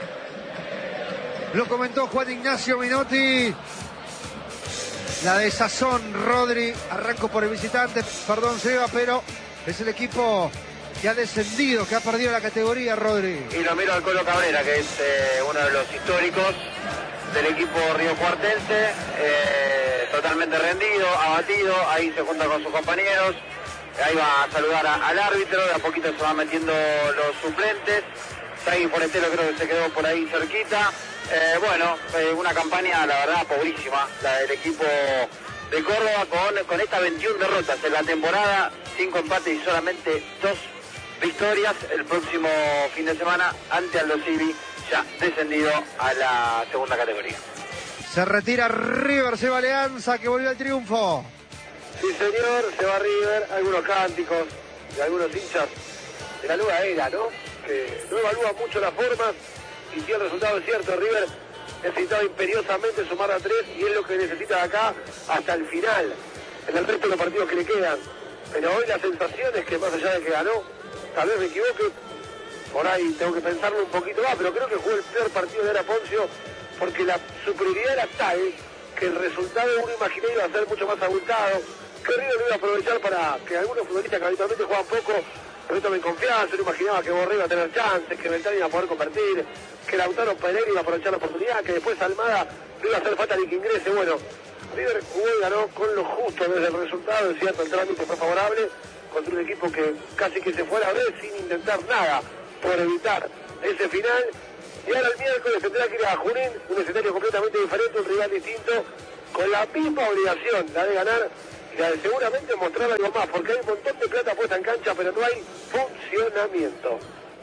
Lo comentó Juan Ignacio Minotti. La de Sazón, Rodri, arranco por el visitante, perdón Seba, pero es el equipo que ha descendido, que ha perdido la categoría, Rodri. Y lo miro al Colo Cabrera, que es eh, uno de los históricos del equipo riocuartense, eh, totalmente rendido, abatido, ahí se junta con sus compañeros, ahí va a saludar a, al árbitro, de a poquito se van metiendo los suplentes, Sagui Forestero creo que se quedó por ahí cerquita, eh, bueno, eh, una campaña la verdad pobrísima, la del equipo de Córdoba con, con estas veintiuna derrotas en la temporada, cinco empates y solamente dos victorias el próximo fin de semana ante Aldo Civi, ya descendido a la segunda categoría. Se retira River, se va Alianza, que volvió al triunfo. Sí señor, se va River, algunos cánticos de algunos hinchas de la nueva era, ¿no? Que no evalúa mucho las formas y si el resultado es cierto, River necesitaba imperiosamente sumar a tres y es lo que necesita de acá hasta el final, en el resto de los partidos que le quedan. Pero hoy la sensación es que más allá de que ganó, tal vez me equivoque, por ahí tengo que pensarlo un poquito más, pero creo que jugó el peor partido de Era Poncio porque la superioridad era tal que el resultado uno imaginé iba a ser mucho más abultado, que River lo iba a aprovechar para que algunos futbolistas que habitualmente juegan poco pero tomen confianza. No imaginaba que Borré iba a tener chances, que Beltrán iba a poder convertir, que Lautaro Pereira iba a aprovechar la oportunidad, que después Almada no iba a hacer falta ni que ingrese. Bueno, River jugó y ganó con lo justo desde el resultado, es cierto, el trámite fue favorable contra un equipo que casi que se fuera a ver sin intentar nada por evitar ese final. Y ahora el miércoles tendrá que ir a Junín, un escenario completamente diferente, un rival distinto, con la misma obligación, la de ganar y la de seguramente mostrar algo más, porque hay un montón de plata puesta en cancha, pero no hay funcionamiento.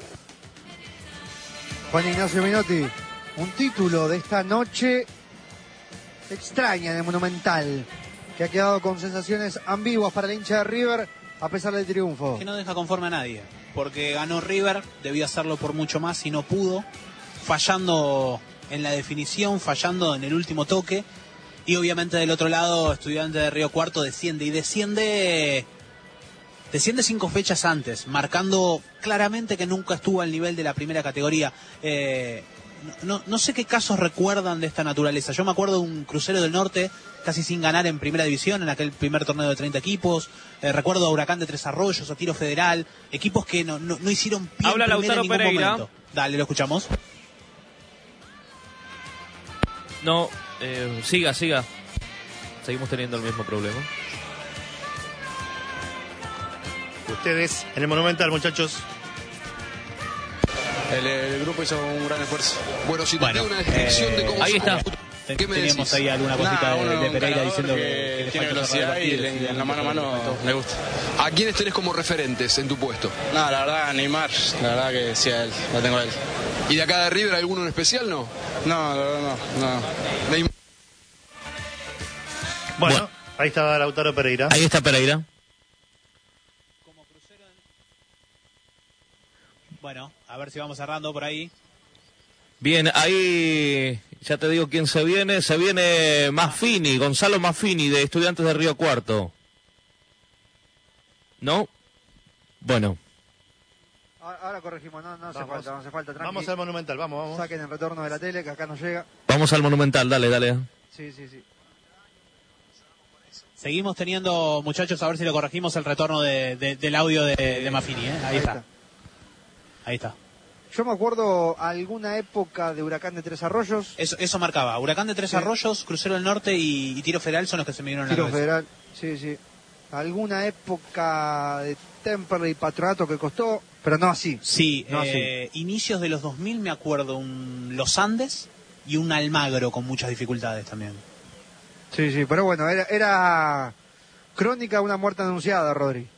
Juan Ignacio Menotti, un título de esta noche extraña en el Monumental, que ha quedado con sensaciones ambiguas para el hincha de River, a pesar del triunfo. Que no deja conforme a nadie, porque ganó River, debió hacerlo por mucho más y no pudo, fallando en la definición, fallando en el último toque, y obviamente del otro lado Estudiantes de Río Cuarto desciende, y desciende desciende cinco fechas antes, marcando claramente que nunca estuvo al nivel de la primera categoría. Eh, no, no sé qué casos recuerdan de esta naturaleza. Yo me acuerdo de un Crucero del Norte casi sin ganar en primera división, en aquel primer torneo de treinta equipos. Eh, recuerdo a Huracán de Tres Arroyos, a Tiro Federal, equipos que no, no, no hicieron pie Habla en primera Lautaro en ningún Pereira. momento. Dale, lo escuchamos. No, eh, siga, siga. Seguimos teniendo el mismo problema. Ustedes en el Monumental, muchachos. El, el grupo hizo un gran esfuerzo. Bueno, si te Bueno, doy una descripción eh, de cómo ahí se está. juega, Ten- ¿qué me Teníamos decís? ahí alguna cosita Nah, de, uno, de un Pereira ganador diciendo que, que que le tiene falta cerrar velocidad el y partido, le- sí, en la mano a mano le gusta. ¿A quiénes tenés como referentes en tu puesto? No, la verdad, Neymar, la verdad que sí, a él, lo tengo a él. ¿Y de acá de River alguno en especial, no? No, la verdad no, no. Neymar. Bueno, Bueno. ahí estaba Lautaro Pereira. Ahí está Pereira. Bueno, a ver si vamos cerrando por ahí. Bien, ahí ya te digo quién se viene. Se viene Maffini, Gonzalo Maffini, de Estudiantes de Río Cuarto. ¿No? Bueno. Ahora, ahora corregimos, no, no hace Vamos. falta, no hace falta, tranqui. Vamos al Monumental, vamos, vamos. Saquen el retorno de la tele, que acá no llega. Vamos al Monumental, dale, dale. Sí, sí, sí. Seguimos teniendo, muchachos, a ver si lo corregimos, el retorno de, de- del audio de, de Maffini, ¿eh? Ahí, Ahí está. está. Ahí está. Yo me acuerdo alguna época de Huracán de Tres Arroyos. Eso, eso marcaba. Huracán de Tres Sí. Arroyos, Crucero del Norte y, y Tiro Federal son los que se me vinieron a la Tiro cabeza. Federal, sí, sí. Alguna época de Temperley y Patronato que costó, pero no así. Sí, No, eh, inicios de los dos mil me acuerdo un Los Andes y un Almagro con muchas dificultades también. Sí, sí, pero bueno, era, era crónica de una muerte anunciada, Rodri.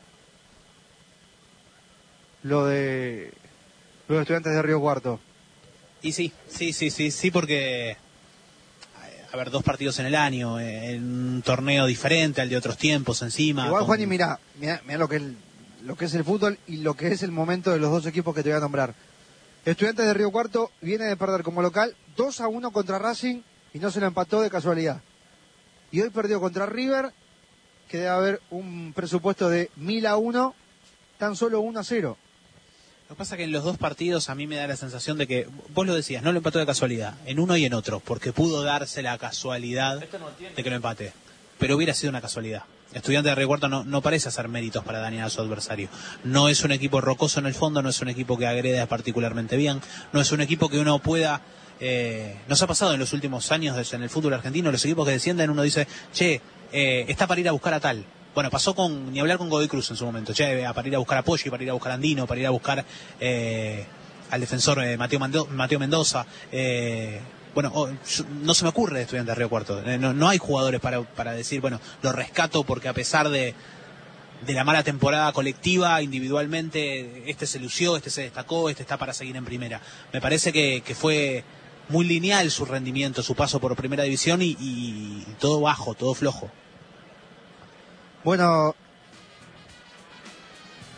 Lo de los Estudiantes de Río Cuarto. Y sí, sí, sí, sí, sí, porque, a ver, dos partidos en el año, eh, en un torneo diferente al de otros tiempos encima. Igual, con- Juan, y mira, mira, mira lo que es el, lo que es el fútbol y lo que es el momento de los dos equipos que te voy a nombrar. Estudiantes de Río Cuarto viene de perder como local dos a uno contra Racing y no se lo empató de casualidad. Y hoy perdió contra River, que debe haber un presupuesto de mil a uno, tan solo uno a cero. Lo que pasa es que en los dos partidos a mí me da la sensación de que, vos lo decías, no lo empató de casualidad, en uno y en otro, porque pudo darse la casualidad de que lo empate. Pero hubiera sido una casualidad. Estudiante de Río Cuarto no, no parece hacer méritos para dañar a su adversario. No es un equipo rocoso en el fondo, no es un equipo que agrede particularmente bien, no es un equipo que uno pueda... Eh, nos ha pasado en los últimos años en el fútbol argentino, los equipos que descienden, uno dice, che, eh, está para ir a buscar a tal. Bueno, pasó con, ni hablar con Godoy Cruz en su momento, che, para ir a buscar a Poggi, para ir a buscar a Andino, para ir a buscar eh, al defensor eh, Mateo, Mando- Mateo Mendoza. Eh, bueno, oh, yo- no se me ocurre Estudiante de Río Cuarto. Eh, no, no hay jugadores para, para decir, bueno, lo rescato porque a pesar de, de la mala temporada colectiva, individualmente, este se lució, este se destacó, este está para seguir en primera. Me parece que, que fue muy lineal su rendimiento, su paso por primera división y, y todo bajo, todo flojo. Bueno,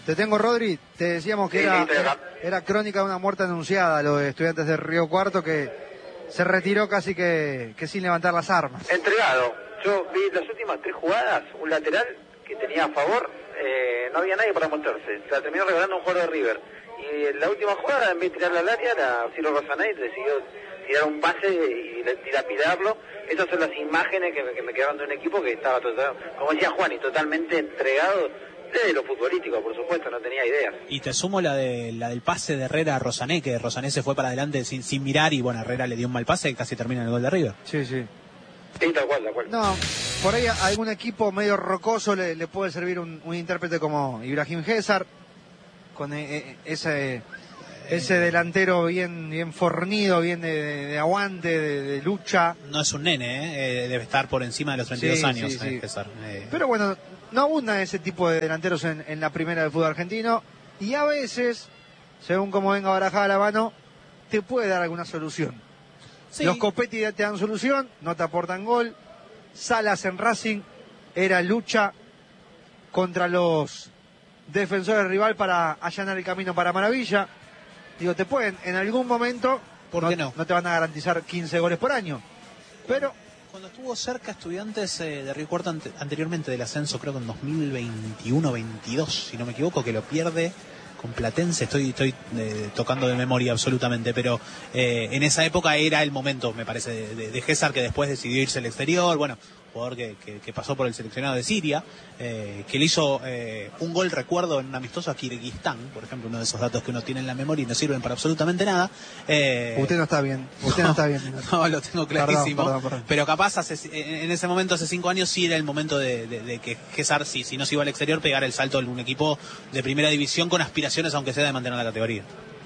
Te tengo, Rodri, te decíamos que Sí, era, sí, era, era crónica de una muerte anunciada, lo de Estudiantes de Río Cuarto, que se retiró casi que, que sin levantar las armas. Entregado. Yo vi las últimas tres jugadas, un lateral que tenía a favor, eh, no había nadie para mostrarse. Se la terminó regalando un jugador de River. Y en la última jugada, en vez de tirarla al área, la Ciro Rosanay decidió tirar un pase y dilapidarlo. Esas son las imágenes que me, que me quedaron de un equipo que estaba, total, como decía Juan, y totalmente entregado desde lo futbolístico, por supuesto, no tenía ideas. Y te sumo la de la del pase de Herrera a Rosané, que Rosané se fue para adelante sin, sin mirar y bueno, Herrera le dio un mal pase y casi termina en el gol de River. Sí, sí. Sí, tal cual, tal cual. No, por ahí a algún equipo medio rocoso le, le puede servir un, un intérprete como Ibrahim César, con eh, eh, ese ese delantero bien bien fornido, bien de, de, de aguante, de, de lucha. No es un nene, ¿eh? Eh, debe estar por encima de los treinta y dos Sí, años, sí, sí. eh, César. Eh, Pero bueno, no abundan ese tipo de delanteros en, en la primera del fútbol argentino, y a veces, según como venga barajada la mano, te puede dar alguna solución. sí. Los Copetti te dan solución, no te aportan gol. Salas en Racing era lucha contra los defensores rival para allanar el camino para Maravilla. Digo, te pueden en algún momento, ¿Por qué no? no te van a garantizar quince goles por año, pero Cuando estuvo cerca Estudiantes eh, de Río Cuarto ante- anteriormente del ascenso, creo que en dos mil veintiuno veintidós, si no me equivoco, que lo pierde con Platense, estoy estoy eh, tocando de memoria absolutamente, pero eh, en esa época era el momento, me parece, de, de, de César, que después decidió irse al exterior, bueno, jugador que, que, que pasó por el seleccionado de Siria, eh, que le hizo eh, un gol, recuerdo, en un amistoso a Kirguistán, por ejemplo, uno de esos datos que uno tiene en la memoria y no sirven para absolutamente nada. Eh, usted no está bien, usted no está bien. No, lo tengo clarísimo. Perdón, perdón, perdón. Pero capaz hace, en ese momento, hace cinco años, sí era el momento de, de, de que César, sí, si no se iba al exterior, pegar el salto en un equipo de primera división con aspiraciones, aunque sea de mantener la categoría.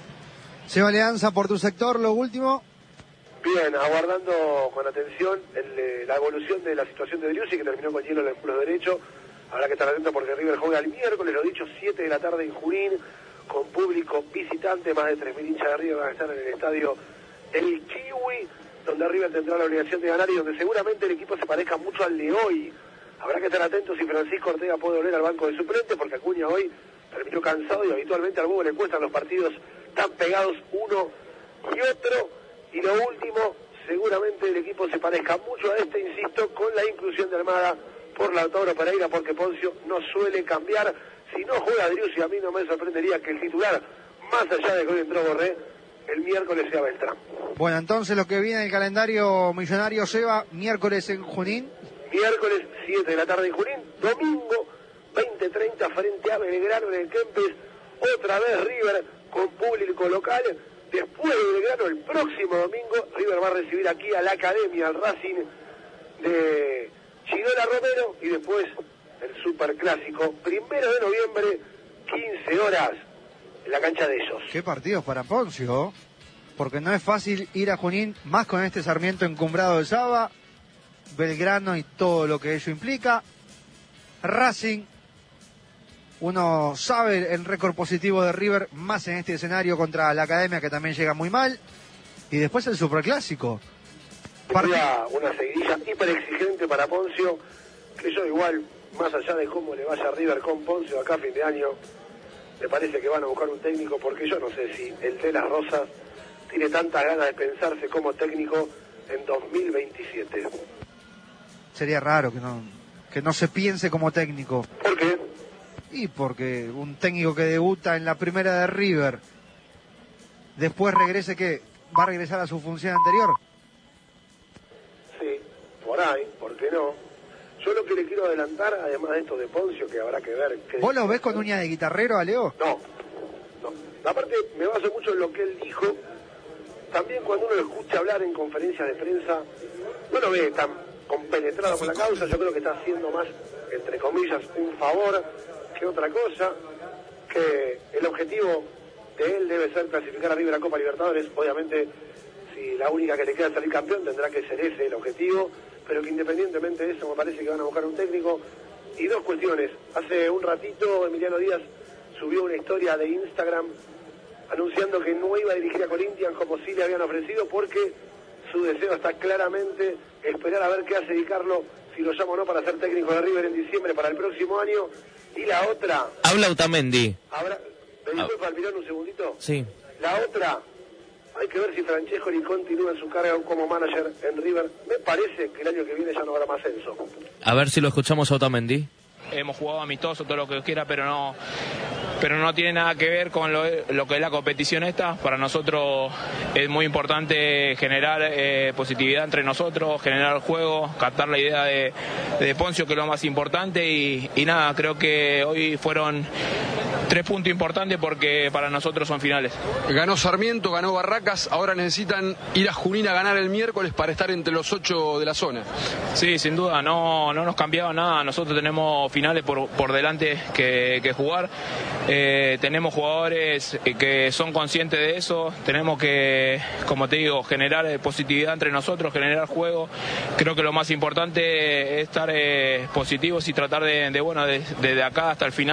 Seba Leanza, por tu sector, lo último. Bien, aguardando con atención el, eh, la evolución de la situación de Driussi, que terminó con hielo en el culo derecho. Habrá que estar atento porque River juega el miércoles, lo dicho, siete de la tarde en Junín, con público visitante, más de tres mil hinchas de River van a estar en el estadio El Kiwi, donde River tendrá la obligación de ganar y donde seguramente el equipo se parezca mucho al de hoy. Habrá que estar atentos si Francisco Ortega puede volver al banco de suplente, porque Acuña hoy terminó cansado y habitualmente al Hugo le cuestan los partidos tan pegados uno y otro. Y lo último, seguramente el equipo se parezca mucho a este, insisto, con la inclusión de Almada por Lautaro Pereira, porque Poncio no suele cambiar. Si no juega Driussi, a mí no me sorprendería que el titular, más allá de que hoy entró Borré, el miércoles sea Beltrán. Bueno, entonces lo que viene en el calendario millonario, Seba, miércoles en Junín. Miércoles, siete de la tarde en Junín. Domingo, veinte treinta, frente a Belgrano en el Kempes. Otra vez River con público local. Después de Belgrano, el próximo domingo, River va a recibir aquí a la Academia, al Racing de Chidola Romero, y después el Superclásico, primero de noviembre, quince horas, en la cancha de ellos. Qué partidos para Poncio, porque no es fácil ir a Junín, más con este Sarmiento encumbrado de Saba, Belgrano y todo lo que ello implica. Racing, uno sabe el récord positivo de River, más en este escenario contra la Academia, que también llega muy mal. Y después el Superclásico. Sería una seguidilla hiper exigente para Poncio, que yo igual, más allá de cómo le vaya a River con Poncio acá a fin de año, me parece que van a buscar un técnico, porque yo no sé si el de las Rosas tiene tantas ganas de pensarse como técnico en dos mil veintisiete. Sería raro que no, que no se piense como técnico. ¿Por qué? Y porque un técnico que debuta en la primera de River, después regrese, que va a regresar a su función anterior. Sí, por ahí, ¿por qué no? Yo lo que le quiero adelantar, además de esto de Poncio, que habrá que ver... qué ¿Vos lo ves con uña de guitarrero, a Leo? No, no. Aparte, me baso mucho en lo que él dijo. También cuando uno lo escucha hablar en conferencias de prensa, no lo ve tan compenetrado con la causa. Yo creo que está haciendo más, entre comillas, un favor que otra cosa. Que el objetivo de él debe ser clasificar a River a Copa Libertadores. Obviamente, si la única que le queda es salir campeón, tendrá que ser ese el objetivo. Pero que independientemente de eso, me parece que van a buscar un técnico. Y dos cuestiones. Hace un ratito, Emiliano Díaz subió una historia de Instagram anunciando que no iba a dirigir a Corinthians como sí le habían ofrecido, porque su deseo está claramente esperar a ver qué hace Di Carlo si lo llamo o no para ser técnico de River en diciembre para el próximo año. Y la otra... Habla Otamendi. Habrá, ¿me disculpa, Almirón, un segundito? Sí. La otra, hay que ver si Francescoli continúa en su carga como manager en River. Me parece que el año que viene ya no habrá más Enzo. A ver si lo escuchamos a Otamendi. Hemos jugado amistoso, todo lo que quiera, pero no pero no tiene nada que ver con lo, lo que es la competición esta. Para nosotros es muy importante generar eh, positividad entre nosotros, generar el juego, captar la idea de, de Poncio, que es lo más importante. Y, y nada, creo que hoy fueron tres puntos importantes porque para nosotros son finales. Ganó Sarmiento, ganó Barracas, ahora necesitan ir a Junín a ganar el miércoles para estar entre los ocho de la zona. Sí, sin duda, no, no nos cambiaba nada. Nosotros tenemos finales por, por delante que, que jugar. Eh, tenemos jugadores que son conscientes de eso. Tenemos que, como te digo, generar positividad entre nosotros, generar juego. Creo que lo más importante es estar eh, positivos y tratar de, de bueno, desde de, de acá hasta el final.